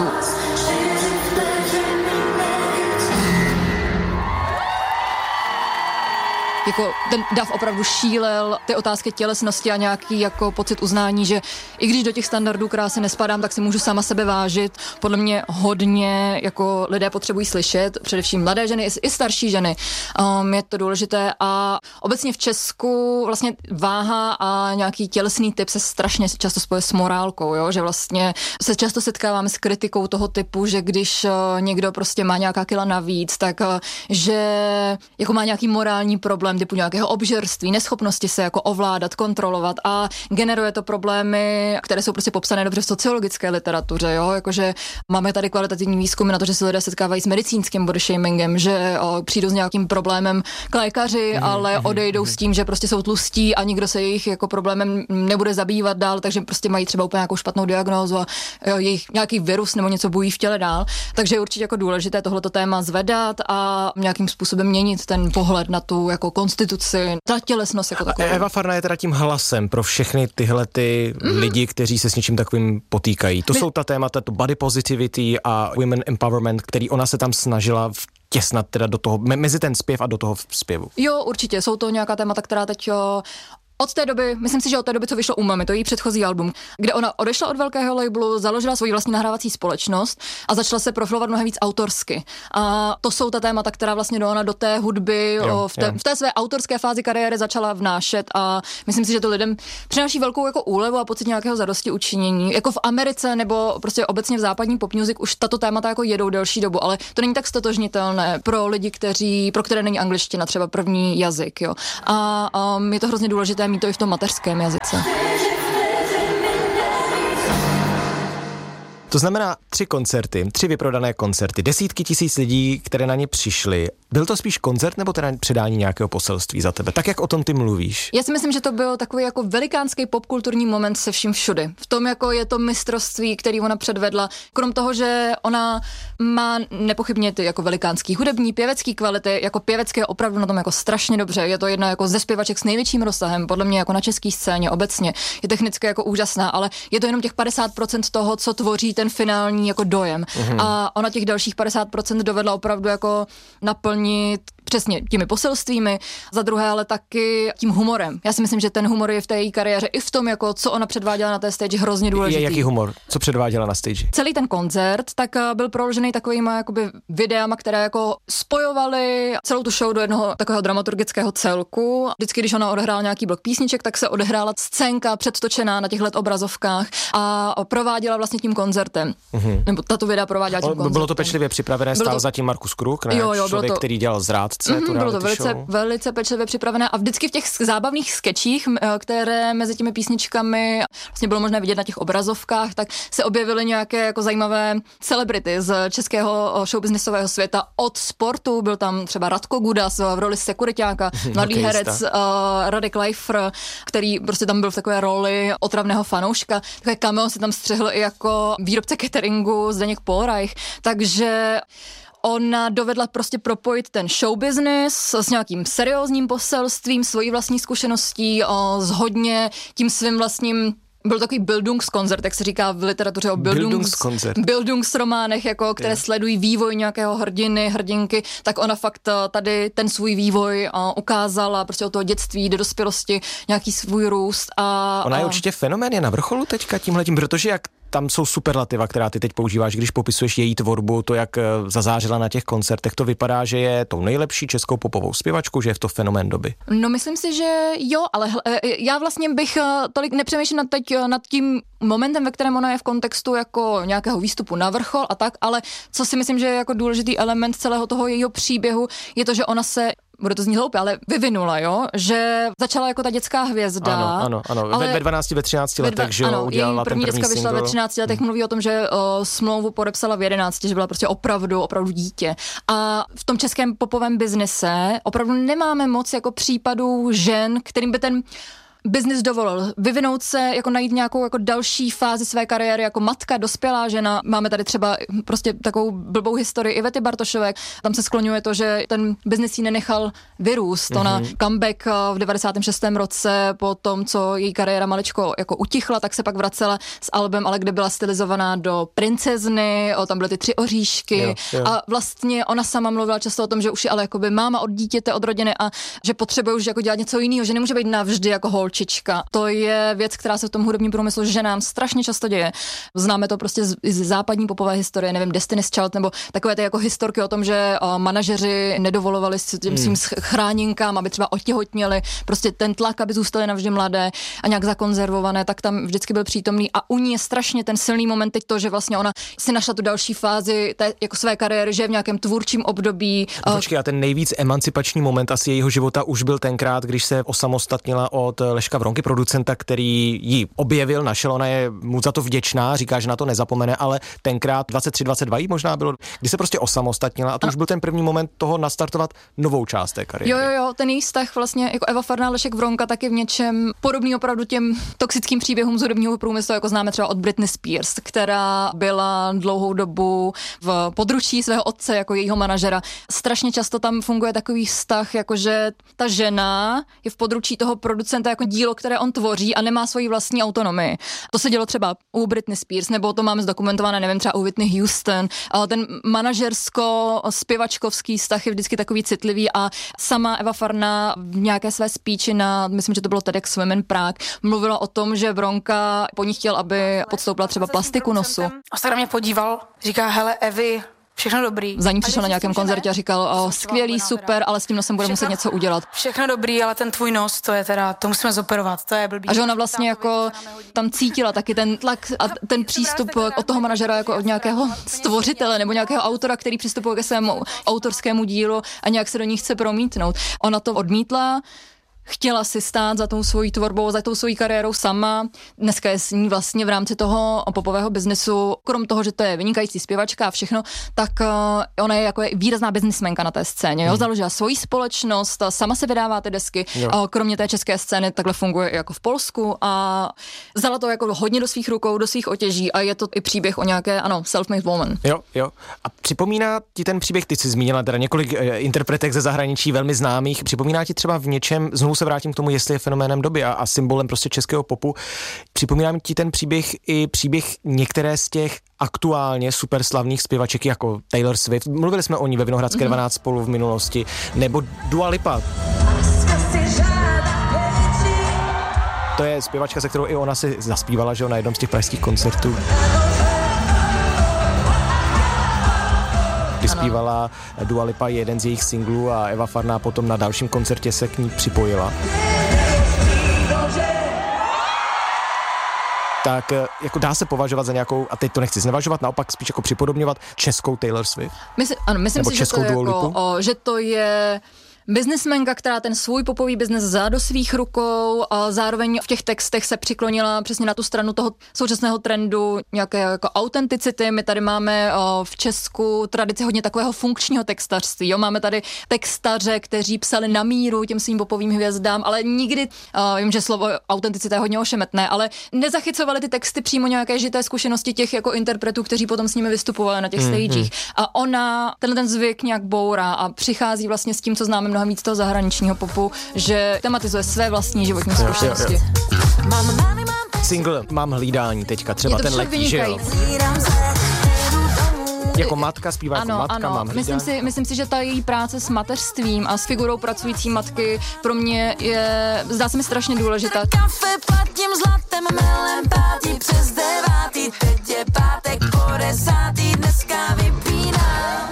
Jako ten dav opravdu šílel, ty otázky tělesnosti a nějaký jako pocit uznání, že i když do těch standardů krásy nespadám, tak si můžu sama sebe vážit. Podle mě hodně jako lidé potřebují slyšet, především mladé ženy i starší ženy. Je to důležité a obecně v Česku vlastně váha a nějaký tělesný typ se strašně často spoje s morálkou, jo? Že vlastně se často setkáváme s kritikou toho typu, že když někdo prostě má nějaká kila navíc, tak že jako má nějaký morální problém typu nějakého obžerství, neschopnosti se jako ovládat, kontrolovat a generuje to problémy, které jsou prostě popsané dobře v sociologické literatuře, jo, jakože máme tady kvalitativní výzkumy na to, že se lidé setkávají s medicínským body shamingem, že přijdou s nějakým problémem k lékaři, ale odejdou s tím, že prostě jsou tlustí a nikdo se jejich jako problémem nebude zabývat dál, takže prostě mají třeba úplně nějakou špatnou diagnózu a jejich nějaký virus nebo něco bují v těle dál. Takže je určitě jako důležité tohleto téma zvedat a nějakým způsobem měnit ten pohled na tu jako konstituci, ta tělesnost jako taková. Eva Farná je teda tím hlasem pro všechny tyhle ty lidi, kteří se s něčím takovým potýkají. To jsou ta témata, to body positivity a women empowerment, který ona se tam snažila v těsnat teda do toho, mezi ten zpěv a do toho zpěvu? Jo, určitě, jsou to nějaká témata, která teď od té doby, myslím si, že od té doby, co vyšlo Umami, to je její předchozí album, kde ona odešla od velkého labelu, založila svoji vlastní nahrávací společnost a začala se profilovat mnohem víc autorsky. A to jsou ta témata, která vlastně ona do té hudby, v té své autorské fázi kariéry začala vnášet a myslím si, že to lidem přináší velkou jako úlevu a pocit nějakého zadosti učinění. Jako v Americe nebo prostě obecně v západní pop music už tato témata jako jedou delší dobu, ale to není tak stotožnitelné pro lidi, pro které není angličtina třeba první jazyk, jo. A je to hrozně důležité mít to i v tom mateřském jazyce. To znamená 3 koncerty, 3 vyprodané koncerty, desítky tisíc lidí, které na ně přišli. Byl to spíš koncert nebo teda předání nějakého poselství za tebe? Tak jak o tom ty mluvíš? Já si myslím, že to byl takový jako velikánský popkulturní moment se vším všudy. V tom jako je to mistrovství, který ona předvedla. Krom toho, že ona má nepochybně ty jako velikánský hudební, pěvecký kvality, jako pěvecké je opravdu na tom jako strašně dobře. Je to jedna jako ze zpěvaček s největším rozsahem, podle mě jako na české scéně obecně. Je technicky jako úžasná, ale je to jenom těch 50% toho, co tvoří ten finální jako dojem. A ona těch dalších 50% dovedla opravdu jako naplnit přesně těmi poselstvími, za druhé ale taky tím humorem. Já si myslím, že ten humor je v té její kariéře i v tom, jako co ona předváděla na té stage, hrozně důležitý. Jaký humor? Co předváděla na stage? Celý ten koncert tak byl proložený takovýma jakoby videama, které jako spojovaly celou tu show do jednoho takového dramaturgického celku. Vždycky, když ona odehrála nějaký blok písniček, tak se odehrála scénka předtočená na těch LED obrazovkách a prováděla vlastně tím koncertem. Nebo tato videa prováděla tím koncertem. Bylo to pečlivě připravené, stál zatím Markus Kruk, ne? Člověk, který dělal Zrádce. Bylo to velice pečlivě připravené a vždycky v těch zábavných skečích, které mezi těmi písničkami vlastně bylo možné vidět na těch obrazovkách, tak se objevily nějaké jako zajímavé celebrity z českého showbiznisového světa. Od sportu byl tam třeba Radko Gudas v roli sekuriťáka, mladý herec Radek Leifr, který prostě tam byl v takové roli otravného fanouška. Takové cameo si tam střihl i jako výrobce cateringu Zdeněk Polreich, takže ona dovedla prostě propojit ten show business s nějakým seriózním poselstvím, svojí vlastní zkušeností, s hodně tím svým vlastním. Byl takový Bildungskoncert, jak se říká v literatuře o Bildungsrománech, jako, které sledují vývoj nějakého hrdinky, tak ona fakt tady ten svůj vývoj ukázala prostě od toho dětství do dospělosti, nějaký svůj růst. Ona je určitě fenomén, je na vrcholu teďka tímhletím, protože jak tam jsou superlativa, která ty teď používáš, když popisuješ její tvorbu, to, jak zazářila na těch koncertech, to vypadá, že je tou nejlepší českou popovou zpěvačkou, že je to fenomén doby. No myslím si, že jo, ale já vlastně bych tolik nepřemýšlela nad tím momentem, ve kterém ona je v kontextu jako nějakého výstupu na vrchol a tak, ale co si myslím, že je jako důležitý element celého toho jejího příběhu, je to, že ona se bude to znít hloupě, ale vyvinula, jo? Že začala jako ta dětská hvězda. Ano. Ale ve 12, ve 13 letech, že jo, udělala ten první deska vyšla ve 13 letech, mluví o tom, že smlouvu podepsala v 11, že byla prostě opravdu dítě. A v tom českém popovém biznise opravdu nemáme moc jako případů žen, kterým by ten biznis dovolil vyvinout se, jako najít nějakou jako další fázi své kariéry jako matka, dospělá žena. Máme tady třeba prostě takovou blbou historii Ivety Bartošové. Tam se skloňuje to, že ten biznis jí nenechal vyrůst. Ona comeback v 96. roce po tom, co její kariéra maličko jako utichla, tak se pak vracela s albem, ale kde byla stylizovaná do princezny, tam byly ty 3 oříšky jo. A vlastně ona sama mluvila často o tom, že už je ale jakoby máma od dítěte, od rodiny a že potřebuje už jako dělat něco jiného, že nemůže být navždy jako holčička. To je věc, která se v tom hudebním průmyslu ženám strašně často děje. Známe to prostě z západní popové historie, nevím, Destiny's Child nebo takové ty jako historky o tom, že manažeři nedovolovali těm svým chráninkám, aby třeba otěhotněli, prostě ten tlak, aby zůstaly navždy mladé a nějak zakonzervované, tak tam vždycky byl přítomný a u ní je strašně ten silný moment teď to, že vlastně ona si našla tu další fázi té jako své kariéry, že je v nějakém tvůrčím období. Počkej, a ten nejvíc emancipační moment asi jejího života už byl tenkrát, když se osamostatnila od Leška Vronky, producenta, který ji objevil, našel, ona je mu za to vděčná, říká, že na to nezapomene, ale tenkrát 23-22 jí možná bylo, kdy se prostě osamostatnila a to už byl ten první moment toho nastartovat novou část té kariéry. Jo, ten její vztah vlastně jako Eva Farná, Lešek Vronka taky v něčem podobný opravdu těm toxickým příběhům z hudebního průmyslu, jako známe třeba od Britney Spears, která byla dlouhou dobu v područí svého otce jako jejího manažera. Strašně často tam funguje takový vztah, jakože ta žena je v područí toho producenta jako dílo, které on tvoří a nemá svoji vlastní autonomii. To se dělo třeba u Britney Spears, nebo to máme zdokumentované, nevím, třeba u Whitney Houston. Ten manažersko-zpěvačkovský vztah je vždycky takový citlivý a sama Eva Farná v nějaké své speechi na, myslím, že to bylo TEDx Women Prague, mluvila o tom, že Bronka po ní chtěl, aby podstoupila třeba plastiku nosu. A se na mě podíval, říká, hele Evi, všechno dobrý. Za ní přišel na nějakém koncertě a říkal, skvělý, super, ale s tím nosem bude muset něco udělat. Všechno dobrý, ale ten tvůj nos, to je teda, to musíme zoperovat, to je blbý. A že ona vlastně jako tam cítila taky ten tlak a ten přístup od toho manažera jako od nějakého stvořitele nebo nějakého autora, který přistupuje ke svému autorskému dílu a nějak se do ní chce promítnout. Ona to odmítla. Chtěla si stát za tou svojí tvorbou, za tou svojí kariérou sama. Dneska je s ní vlastně v rámci toho popového biznesu, krom toho, že to je vynikající zpěvačka a všechno, tak ona je jako výrazná biznismenka na té scéně. Jo? Založila svoji společnost, sama se vydává ty desky. Kromě té české scény takhle funguje i jako v Polsku a vzala to jako hodně do svých rukou, do svých otěží a je to i příběh o nějaké, self-made woman. Jo. A připomíná ti ten příběh, ty jsi zmínila teda několik interpretek ze zahraničí velmi známých, připomíná ti třeba v něčem, znovu se vrátím k tomu, jestli je fenoménem doby a symbolem prostě českého popu. Připomínám ti ten příběh i příběh některé z těch aktuálně superslavných zpěvaček jako Taylor Swift. Mluvili jsme o ní ve Vinohradské 12 spolu v minulosti, nebo Dua Lipa. To je zpěvačka, se kterou i ona si zaspívala, že na jednom z těch pražských koncertů. Vyspívala Dua Lipa jeden z jejich singlů a Eva Farná potom na dalším koncertě se k ní připojila. Tak jako dá se považovat za nějakou, a teď to nechci znevažovat, naopak spíš jako připodobňovat českou Taylor Swift? Myslím si, že to, že to je biznesmenka, která ten svůj popový biznes vzala do svých rukou a zároveň v těch textech se přiklonila přesně na tu stranu toho současného trendu nějaké jako autenticity. My tady máme v Česku tradici hodně takového funkčního textařství. Jo? Máme tady textaře, kteří psali na míru těm svým popovým hvězdám, ale nikdy, vím, že slovo autenticita je hodně ošemetné, ale nezachycovali ty texty přímo nějaké žité zkušenosti těch jako interpretů, kteří potom s nimi vystupovali na těch stagech. A ona ten zvyk nějak bourá a přichází vlastně s tím, co známe mnohem víc toho zahraničního popu, že tematizuje své vlastní životní zkušenosti. Single Mám hlídání teďka, třeba ten letí, že jo? Jako matka, zpívá jako matka, mám hlídání. Myslím si, že ta její práce s mateřstvím a s figurou pracující matky pro mě je, zdá se mi strašně důležitá. Kafe platím zlatem, melem pátí přes 9, teď je pátek po 10, dneska vypínám.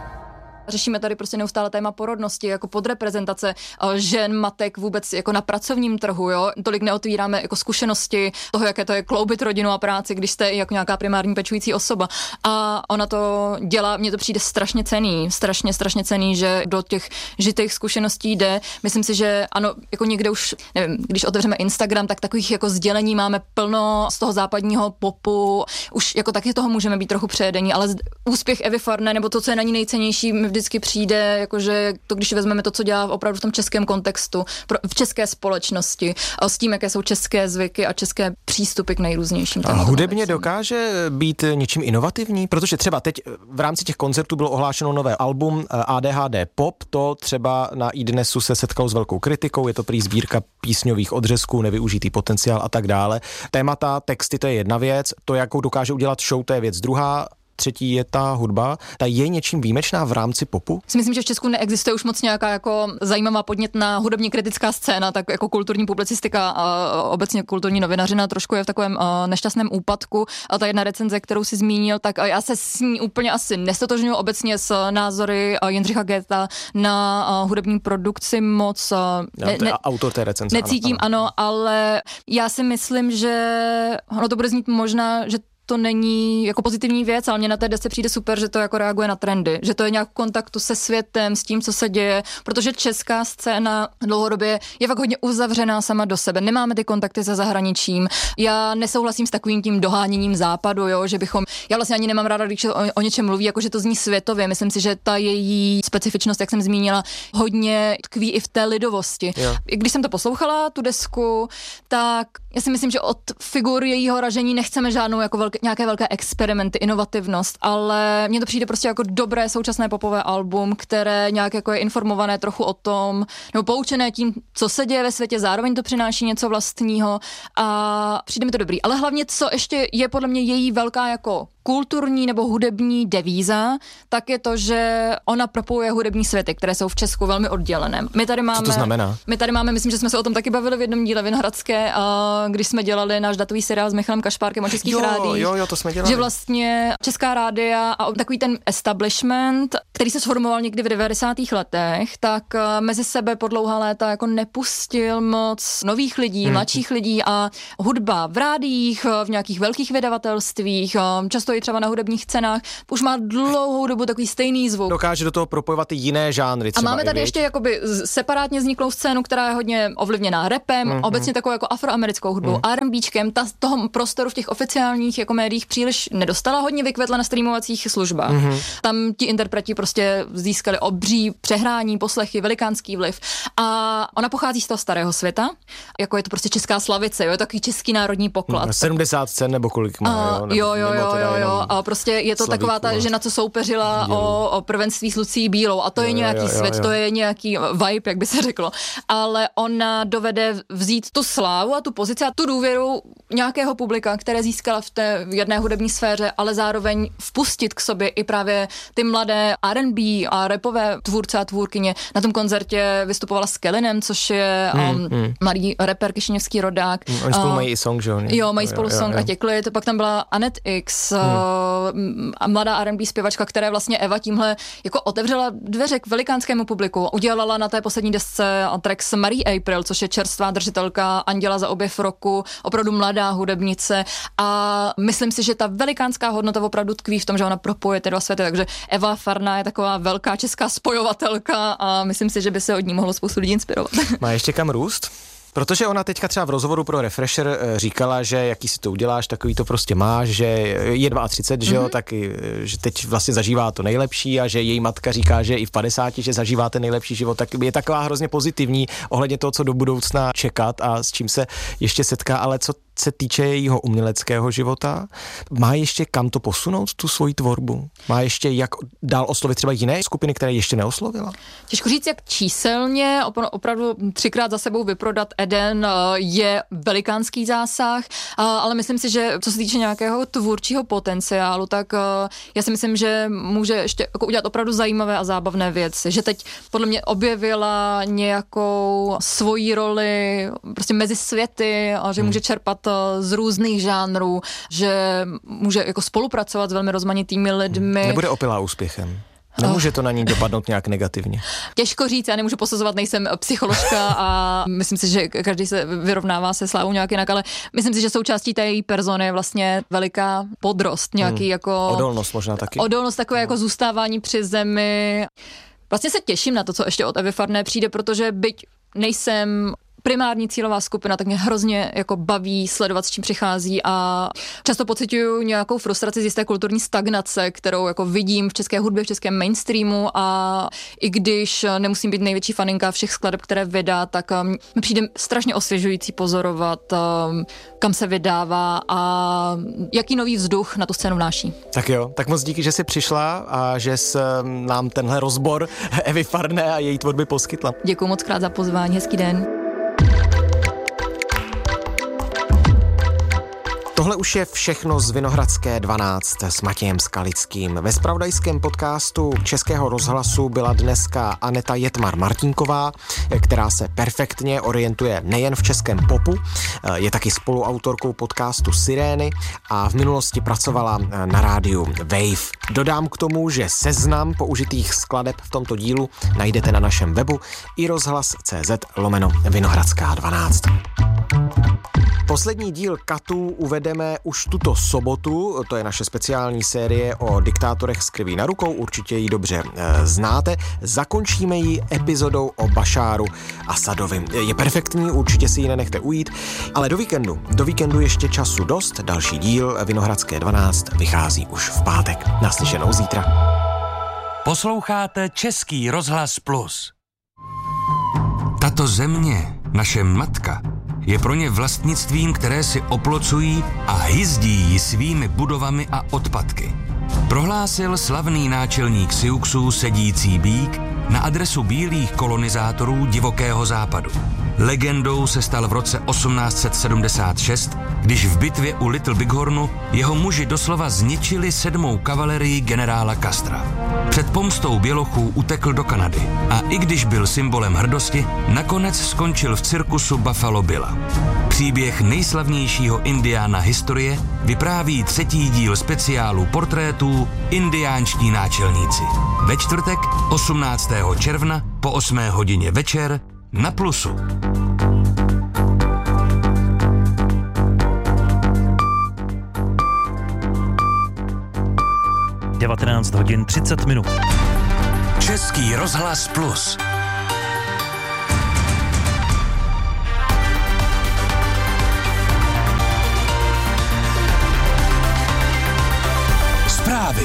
Řešíme tady prostě neustále téma porodnosti, jako podreprezentace žen, matek vůbec jako na pracovním trhu, jo. Tolik neotvíráme jako zkušenosti toho, jaké to je kloubit rodinu a práci, když jste jako nějaká primární pečující osoba. A ona to dělá, mně to přijde strašně cenný, strašně cenný, že do těch žitých zkušeností jde. Myslím si, že ano, jako někde už, nevím, když otevřeme Instagram, tak takových jako sdělení máme plno z toho západního popu. Už jako taky toho můžeme být trochu přejedení, ale úspěch Evy Farné nebo to, co je na ní nejcennější, vždycky přijde, jakože to, když vezmeme to, co dělá opravdu v tom českém kontextu, v české společnosti, a s tím, jaké jsou české zvyky a české přístupy k nejrůznějším tématům. Hudebně dokáže být něčím inovativní? Protože třeba teď v rámci těch koncertů bylo ohlášeno nové album ADHD Pop, to třeba na iDnesu se setkalo s velkou kritikou, je to prý sbírka písňových odřezků, nevyužitý potenciál a tak dále. Témata, texty, to je jedna věc, to, jakou dokáže udělat show, to je věc druhá. Třetí je ta hudba. Ta je něčím výjimečná v rámci popu? Myslím, že v Česku neexistuje už moc nějaká jako zajímavá podnětná hudebně kritická scéna, tak jako kulturní publicistika a obecně kulturní novinařina trošku je v takovém nešťastném úpadku. A ta jedna recenze, kterou si zmínil, tak já se s ní úplně asi nestotožňuji obecně s názory Jindřicha Goetha na hudební produkci moc. Autor té recenze. Necítím, ano, ale já si myslím, že ono to bude znít možná, že to není jako pozitivní věc, ale mně na té desce přijde super, že to jako reaguje na trendy, že to je nějak v kontaktu se světem, s tím, co se děje, protože česká scéna dlouhodobě je fakt hodně uzavřená sama do sebe. Nemáme ty kontakty se zahraničím. Já nesouhlasím s takovým tím doháněním západu, jo, že bychom, já vlastně ani nemám ráda, když o něčem mluví, jako že to zní světově. Myslím si, že ta její specifičnost, jak jsem zmínila, hodně tkví i v té lidovosti. Jo. Když jsem to poslouchala, tu desku, tak já si myslím, že od figur jejího ražení nechceme žádnou jako nějaké velké experimenty, inovativnost, ale mně to přijde prostě jako dobré současné popové album, které nějak jako je informované trochu o tom, nebo poučené tím, co se děje ve světě, zároveň to přináší něco vlastního a přijde mi to dobrý. Ale hlavně, co ještě je podle mě její velká jako kulturní nebo hudební devíza, tak je to, že ona propojuje hudební světy, které jsou v Česku velmi oddělené. My tady máme, co to znamená? My tady máme, myslím, že jsme se o tom taky bavili v jednom díle Vinohradské, když jsme dělali náš datový seriál s Michalem Kašpárkem o českých rádiích. Jo, to jsme dělali. Že vlastně česká rádia a takový ten establishment, který se sformoval někdy v 90. letech, tak mezi sebe po dlouhá léta jako nepustil moc nových lidí, mladších lidí a hudba v rádiích, v nějakých velkých vydavatelstvích, často i třeba na hudebních cenách, už má dlouhou dobu takový stejný zvuk. Dokáže do toho propojovat i jiné žánry. A máme tady ještě jakoby separátně vzniklou scénu, která je hodně ovlivněná rapem, obecně takovou jako afroamerickou hudbou, R&Bčkem, ta toho prostoru v těch oficiálních jako médiích příliš nedostala, hodně vykvetla na streamovacích službách. Tam ti interpreti prostě získali obří přehrání, poslechy, velikánský vliv. A ona pochází z toho starého světa, jako je to prostě česká slavice, jo, je takový český národní poklad. 70 cen nebo kolik má, jo. A prostě je to taková ta žena, co soupeřila o prvenství s Lucí Bílou a to je nějaký svět, to je nějaký vibe, jak by se řeklo. Ale ona dovede vzít tu slávu a tu pozici a tu důvěru nějakého publika, které získala v té jedné hudební sféře, ale zároveň vpustit k sobě i právě ty mladé R&B a rapové tvůrce a tvůrkyně. Na tom koncertě vystupovala s Kellinem, což je mladý rapper kišiněvský rodák. Oni spolu mají i song, že? Jo, mají spolu song a Těklit. Pak tam byla Annette X, mladá R&B zpěvačka, které vlastně Eva tímhle jako otevřela dveře k velikánskému publiku. Udělala na té poslední desce track s Marie April, což je čerstvá držitelka Anděla za objev roku, opravdu mladá hudebnice a myslím si, že ta velikánská hodnota opravdu tkví v tom, že ona propojuje ty dva světy, takže Eva Farná je taková velká česká spojovatelka a myslím si, že by se od ní mohlo spoustu lidí inspirovat. Má ještě kam růst? Protože ona teďka třeba v rozhovoru pro Refresher říkala, že jaký si to uděláš, takový to prostě máš, že je 32, že jo, tak že teď vlastně zažívá to nejlepší a že její matka říká, že i v 50, že zažívá ten nejlepší život, tak je taková hrozně pozitivní ohledně toho, co do budoucna čekat a s čím se ještě setká, ale co se týče jejího uměleckého života, má ještě kam to posunout, tu svoji tvorbu? Má ještě jak dál oslovit třeba jiné skupiny, které ještě neoslovila? Těžko říct, jak číselně, opravdu 3krát za sebou vyprodat Eden je velikánský zásah, ale myslím si, že co se týče nějakého tvůrčího potenciálu, tak já si myslím, že může ještě jako udělat opravdu zajímavé a zábavné věci, že teď podle mě objevila nějakou svoji roli prostě mezi světy a že může čerpat z různých žánrů, že může jako spolupracovat s velmi rozmanitými lidmi. Nebude opilá úspěchem. Nemůže to na ní dopadnout nějak negativně. Těžko říct, já nemůžu posuzovat, nejsem psycholožka a myslím si, že každý se vyrovnává se slávou nějak jinak, ale myslím si, že součástí té její persony je vlastně veliká podrost, nějaký jako... Odolnost možná taky. Odolnost, takové jako zůstávání při zemi. Vlastně se těším na to, co ještě od Evy Farné přijde, protože byť nejsem primární cílová skupina, tak mě hrozně jako baví sledovat, s čím přichází a často pociťuju nějakou frustraci z jisté kulturní stagnace, kterou jako vidím v české hudbě, v českém mainstreamu a i když nemusím být největší faninka všech skladeb, které vydá, tak mi přijde strašně osvěžující pozorovat, kam se vydává a jaký nový vzduch na tu scénu vnáší. Tak jo, tak moc díky, že jsi přišla a že jsi nám tenhle rozbor Evy Farné a její tvorby poskytla. Děkuji moc krát za pozvání, hezký den. Tohle už je všechno z Vinohradské 12 s Matějem Skalickým. Ve zpravodajském podcastu Českého rozhlasu byla dneska Aneta Jetmar-Martinková, která se perfektně orientuje nejen v českém popu, je taky spoluautorkou podcastu Sirény a v minulosti pracovala na rádiu Wave. Dodám k tomu, že seznam použitých skladeb v tomto dílu najdete na našem webu iRozhlas.cz/Vinohradská 12. Poslední díl Katů uvedeme už tuto sobotu, to je naše speciální série o diktátorech s krví na rukou, určitě ji dobře znáte. Zakončíme ji epizodou o Bašáru Asadovi. Je perfektní, určitě si ji nenechte ujít, ale do víkendu ještě času dost. Další díl Vinohradské 12 vychází už v pátek. Naslyšenou zítra. Posloucháte Český rozhlas Plus. Tato země, naše matka, je pro ně vlastnictvím, které si oplocují a hyzdí ji svými budovami a odpadky. Prohlásil slavný náčelník Siouxů sedící býk na adresu bílých kolonizátorů divokého západu. Legendou se stal v roce 1876, když v bitvě u Little Bighornu jeho muži doslova zničili 7. kavalerii generála Castra. Před pomstou bělochů utekl do Kanady a i když byl symbolem hrdosti, nakonec skončil v cirkusu Buffalo Billa. Příběh nejslavnějšího indiána historie vypráví 3. díl speciálu portrétů Indiánští náčelníci. Ve čtvrtek 18. června po 8 hodině večer na Plusu. – 19 hodin 30 minut. Český rozhlas Plus. Zprávy.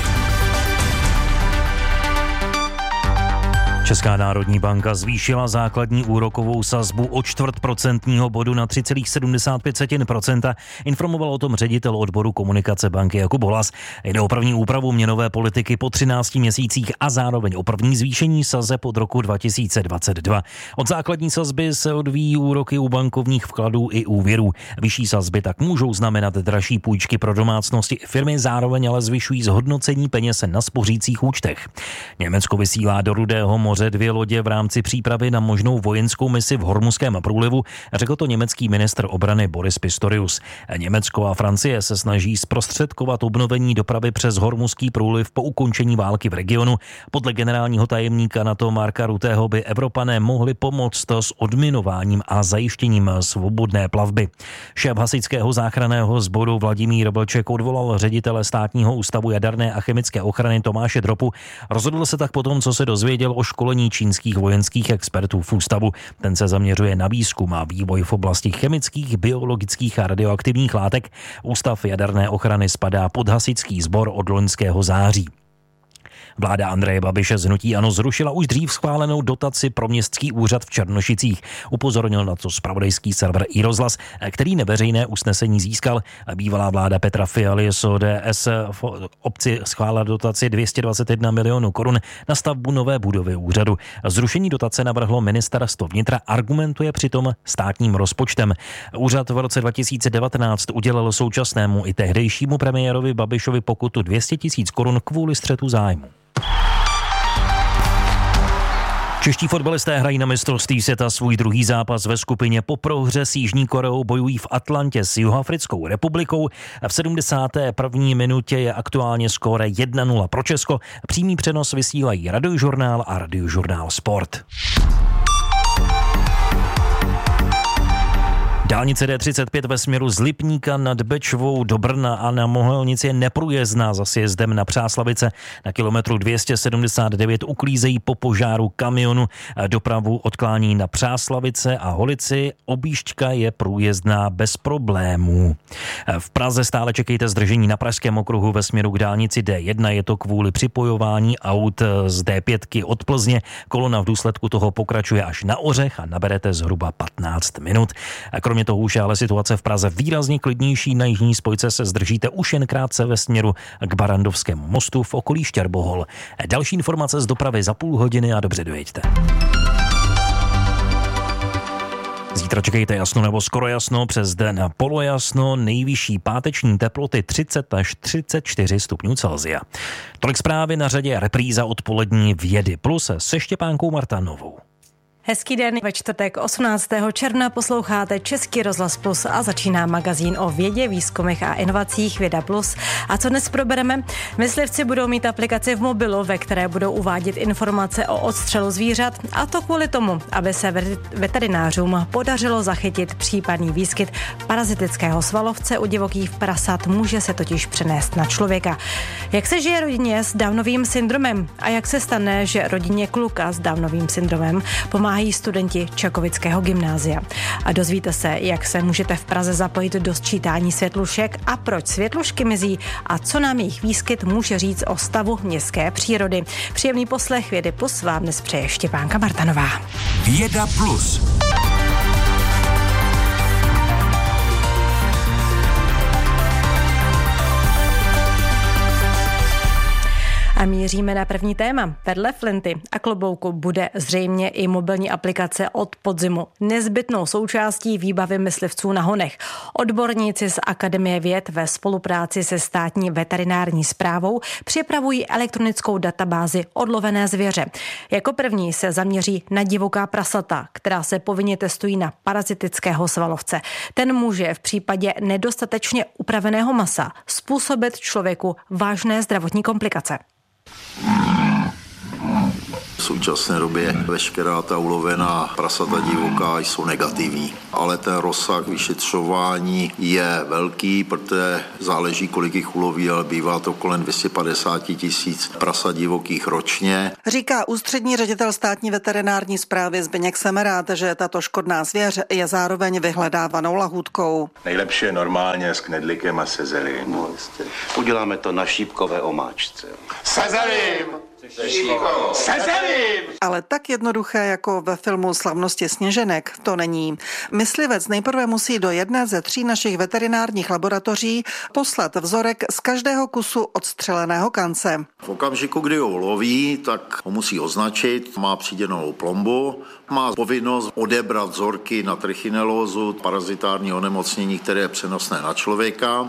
Česká národní banka zvýšila základní úrokovou sazbu o 0,25% bodu na 3,75%. Informoval o tom ředitel odboru komunikace banky Jakub Holas. Jde o první úpravu měnové politiky po 13 měsících a zároveň o první zvýšení sazeb od roku 2022. Od základní sazby se odvíjí úroky u bankovních vkladů i úvěrů. Vyšší sazby tak můžou znamenat dražší půjčky pro domácnosti i firmy, zároveň ale zvyšují zhodnocení peněz na spořících účtech. Německo vysílá do Rudého moře 2 lodě v rámci přípravy na možnou vojenskou misi v Hormuzském průlivu, řekl to německý ministr obrany Boris Pistorius. Německo a Francie se snaží zprostředkovat obnovení dopravy přes Hormuzský průliv po ukončení války v regionu. Podle generálního tajemníka NATO Marka Rutteho by Evropané mohli pomoct s odminováním a zajištěním svobodné plavby. Šéf hasičského záchranného sboru Vladimír Blček odvolal ředitele Státního ústavu jaderné a chemické ochrany Tomáše Dropu. Rozhodl se tak potom, co se dozvěděl o školení čínských vojenských expertů v ústavu. Ten se zaměřuje na výzkum a vývoj v oblasti chemických, biologických a radioaktivních látek. Ústav jaderné ochrany spadá pod hasičský sbor od loňského září. Vláda Andreje Babiše z hnutí ANO zrušila už dřív schválenou dotaci pro městský úřad v Černošicích. Upozornil na to zpravodajský server iRozhlas, který neveřejné usnesení získal. Bývalá vláda Petra Fialy z ODS v obci schválila dotaci 221 milionů korun na stavbu nové budovy úřadu. Zrušení dotace navrhlo ministerstvo vnitra, argumentuje přitom státním rozpočtem. Úřad v roce 2019 udělal současnému i tehdejšímu premiérovi Babišovi pokutu 200 000 korun kvůli střetu zájmu. Čeští fotbalisté hrají na mistrovství světa svůj druhý zápas ve skupině. Po prohře s Jižní Koreou bojují v Atlantě s Jihoafrickou republikou. V 71. minutě je aktuálně skóre 1-0 pro Česko. Přímý přenos vysílají Radiožurnál a Radiožurnál Sport. Dálnice D35 ve směru z Lipníka nad Bečvou do Brna a na Mohelnici je neprůjezdná za sjezdem na Přáslavice. Na kilometru 279 uklízejí po požáru kamionu. Dopravu odklání na Přáslavice a Holici. Objížďka je průjezdná bez problémů. V Praze stále čekejte zdržení na Pražském okruhu ve směru k dálnici D1. Je to kvůli připojování aut z D5 od Plzně. Kolona v důsledku toho pokračuje až na Ořech a naberete zhruba 15 minut. Kromě toho už je ale situace v Praze výrazně klidnější. Na jižní spojce se zdržíte už jen krátce ve směru k Barandovskému mostu v okolí Štěrbohol. Další informace z dopravy za půl hodiny a dobře dojeďte. Zítra čekejte jasno nebo skoro jasno, přes den polojasno, nejvyšší páteční teploty 30 až 34 stupňů Celsia. Tolik zprávy, na řadě repríza odpolední Vědy Plus se Štěpánkou Martanovou. Hezký den, ve čtvrtek 18. června posloucháte Český rozhlas Plus a začíná magazín o vědě, výzkumech a inovacích Věda Plus. A co dnes probereme? Myslivci budou mít aplikaci v mobilu, ve které budou uvádět informace o odstřelu zvířat, a to kvůli tomu, aby se veterinářům podařilo zachytit případný výskyt parazitického svalovce u divokých prasat, může se totiž přenést na člověka. Jak se žije rodině s Downovým syndromem a jak se stane, že rodině kluka s Downovým syndromem pomáhají studenti Čakovického gymnázia. A dozvíte se, jak se můžete v Praze zapojit do sčítání světlušek a proč světlušky mizí a co nám jejich výskyt může říct o stavu městské přírody. Příjemný poslech Vědy Plus vám dnes přeje Štěpánka Martanová. Věda Plus. A míříme na první téma. Vedle flinty a klobouku bude zřejmě i mobilní aplikace od podzimu nezbytnou součástí výbavy myslivců na honech. Odborníci z Akademie věd ve spolupráci se státní veterinární správou připravují elektronickou databázi odlovené zvěře. Jako první se zaměří na divoká prasata, která se povinně testují na parazitického svalovce. Ten může v případě nedostatečně upraveného masa způsobit člověku vážné zdravotní komplikace. V současné době veškerá ta ulovená prasata divoká jsou negativní, ale ten rozsah vyšetřování je velký, protože záleží, kolik jich uloví, ale bývá to kolem 250 000 prasat divokých ročně. Říká ústřední ředitel státní veterinární správy Zbyněk Semerád, že tato škodná zvěř je zároveň vyhledávanou lahůdkou. Nejlepší je normálně s knedlíkem a se zelím. No, uděláme to na šípkové omáčce. Se zelím! Ale tak jednoduché jako ve filmu Slavnosti sněženek to není. Myslivec nejprve musí do jedné ze 3 našich veterinárních laboratoří poslat vzorek z každého kusu odstřeleného kance. V okamžiku, kdy ho loví, tak ho musí označit, má přidělenou plombu, má povinnost odebrat vzorky na trichinelózu, parazitární onemocnění, které je přenosné na člověka,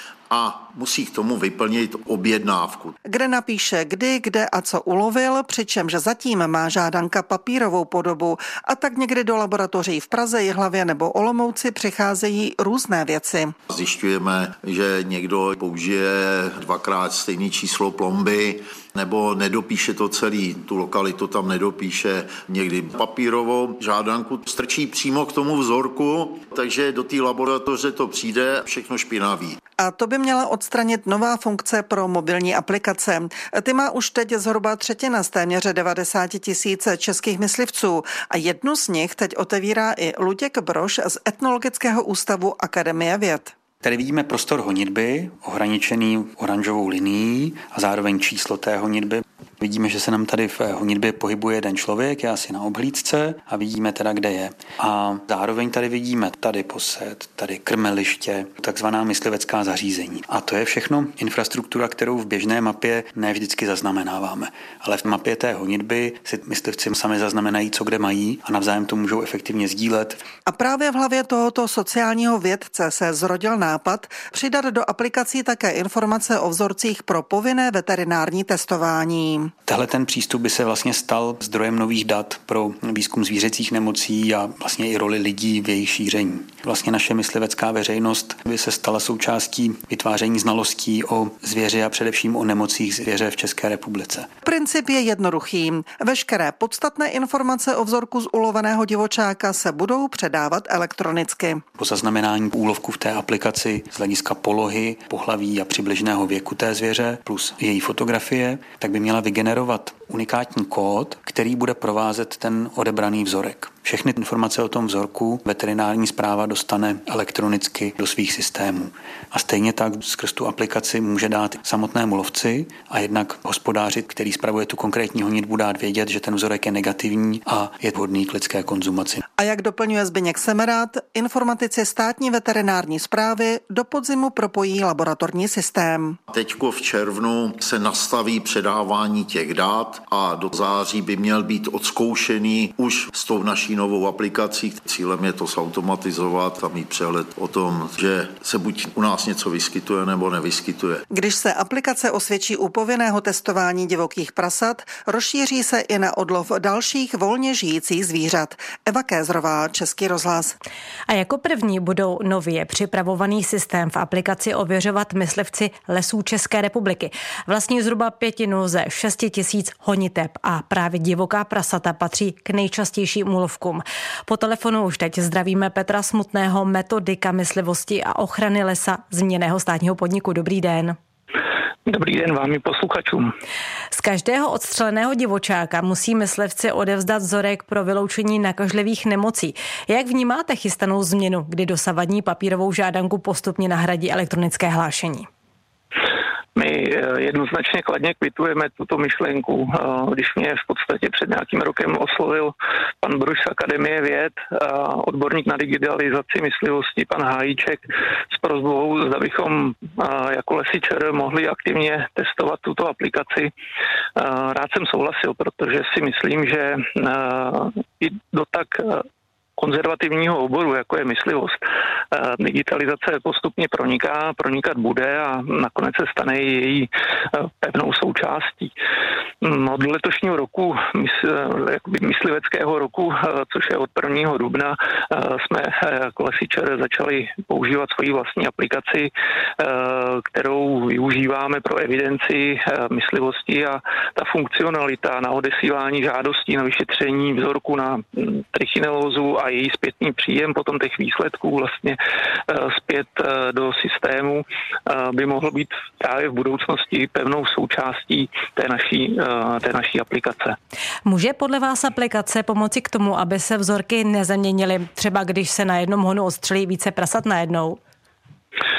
a musí k tomu vyplnit objednávku, kde napíše kdy, kde a co ulovil, přičemž zatím má žádanka papírovou podobu, a tak někdy do laboratoří v Praze, Jihlavě nebo Olomouci přicházejí různé věci. Zjišťujeme, že někdo použije 2x stejné číslo plomby, nebo nedopíše to celý, tu lokalitu tam nedopíše, někdy papírovou žádanku strčí přímo k tomu vzorku, takže do té laboratoře to přijde všechno špinavý. A to by měla odstranit nová funkce pro mobilní aplikace. Ty má už teď zhruba 1/3 z téměř 90 000 českých myslivců a jednu z nich teď otevírá i Luděk Brož z Etnologického ústavu Akademie věd. Tady vidíme prostor honitby, ohraničený oranžovou linií a zároveň číslo té honitby. Vidíme, že se nám tady v honitbě pohybuje jeden člověk, je asi na obhlídce a vidíme teda, kde je. A zároveň tady vidíme tady posed, tady krmeliště, takzvaná myslivecká zařízení. A to je všechno infrastruktura, kterou v běžné mapě ne vždycky zaznamenáváme. Ale v mapě té honitby si myslivci sami zaznamenají, co kde mají a navzájem to můžou efektivně sdílet. A právě v hlavě tohoto sociálního vědce se zrodil nápad přidat do aplikací také informace o vzorcích pro povinné veterinární testování. Tehle ten přístup by se vlastně stal zdrojem nových dat pro výzkum zvířecích nemocí a vlastně i roli lidí v jejich šíření. Vlastně naše myslivecká veřejnost by se stala součástí vytváření znalostí o zvěři a především o nemocích zvěře v České republice. Princip je jednoduchý. Veškeré podstatné informace o vzorku z uloveného divočáka se budou předávat elektronicky. Po zaznamenání úlovku v té aplikaci z hlediska polohy, pohlaví a přibližného věku té zvěře plus její fotografie, tak by měla vygenerovat unikátní kód, který bude provázet ten odebraný vzorek. Všechny informace o tom vzorku veterinární správa dostane elektronicky do svých systémů. A stejně tak skrz tu aplikaci může dát samotnému lovci a jednak hospodáři, který spravuje tu konkrétní honitbu, dát vědět, že ten vzorek je negativní a je vhodný k lidské konzumaci. A jak doplňuje Zbyněk Semerád, informatici státní veterinární správy do podzimu propojí laboratorní systém. Teďko v červnu se nastaví předávání těch dat a do září by měl být odzkoušený už s tou naší novou aplikací. Cílem je to zautomatizovat a mít přehled o tom, že se buď u nás něco vyskytuje nebo nevyskytuje. Když se aplikace osvědčí u povinného testování divokých prasat, rozšíří se i na odlov dalších volně žijících zvířat. Eva Kézrová, Český rozhlas. A jako první budou nově připravovaný systém v aplikaci ověřovat myslivci Lesů České republiky. Vlastní zhruba 1/5 ze 6 000 honiteb a právě divoká prasata patří k nejčastějším úlovkům. Po telefonu už teď zdravíme Petra Smutného, metodika myslivosti a ochrany lesa zmíněného státního podniku. Dobrý den. Dobrý den vám i posluchačům. Z každého odstřeleného divočáka musí myslivci odevzdat vzorek pro vyloučení nakažlivých nemocí. Jak vnímáte chystanou změnu, kdy dosavadní papírovou žádanku postupně nahradí elektronické hlášení? My jednoznačně kladně kvitujeme tuto myšlenku. Když mě v podstatě před nějakým rokem oslovil pan Bruš z Akademie věd, odborník na digitalizaci myslivosti, pan Hájíček, s prosbou, zda bychom jako Lesy ČR mohli aktivně testovat tuto aplikaci. Rád jsem souhlasil, protože si myslím, že i do tak konzervativního oboru, jako je myslivost, digitalizace postupně pronikat bude a nakonec se stane i její pevnou součástí. Od letošního roku, mysliveckého roku, což je od 1. dubna, jsme jako Lesy ČR začali používat svoji vlastní aplikaci, kterou využíváme pro evidenci myslivosti, a ta funkcionalita na odesílání žádostí na vyšetření vzorku na trichinelózu a její zpětný příjem potom těch výsledků vlastně zpět do systému by mohl být právě v budoucnosti pevnou součástí té naší aplikace. Může podle vás aplikace pomoci k tomu, aby se vzorky nezaměnily, třeba když se na jednom honu odstřelí více prasat najednou?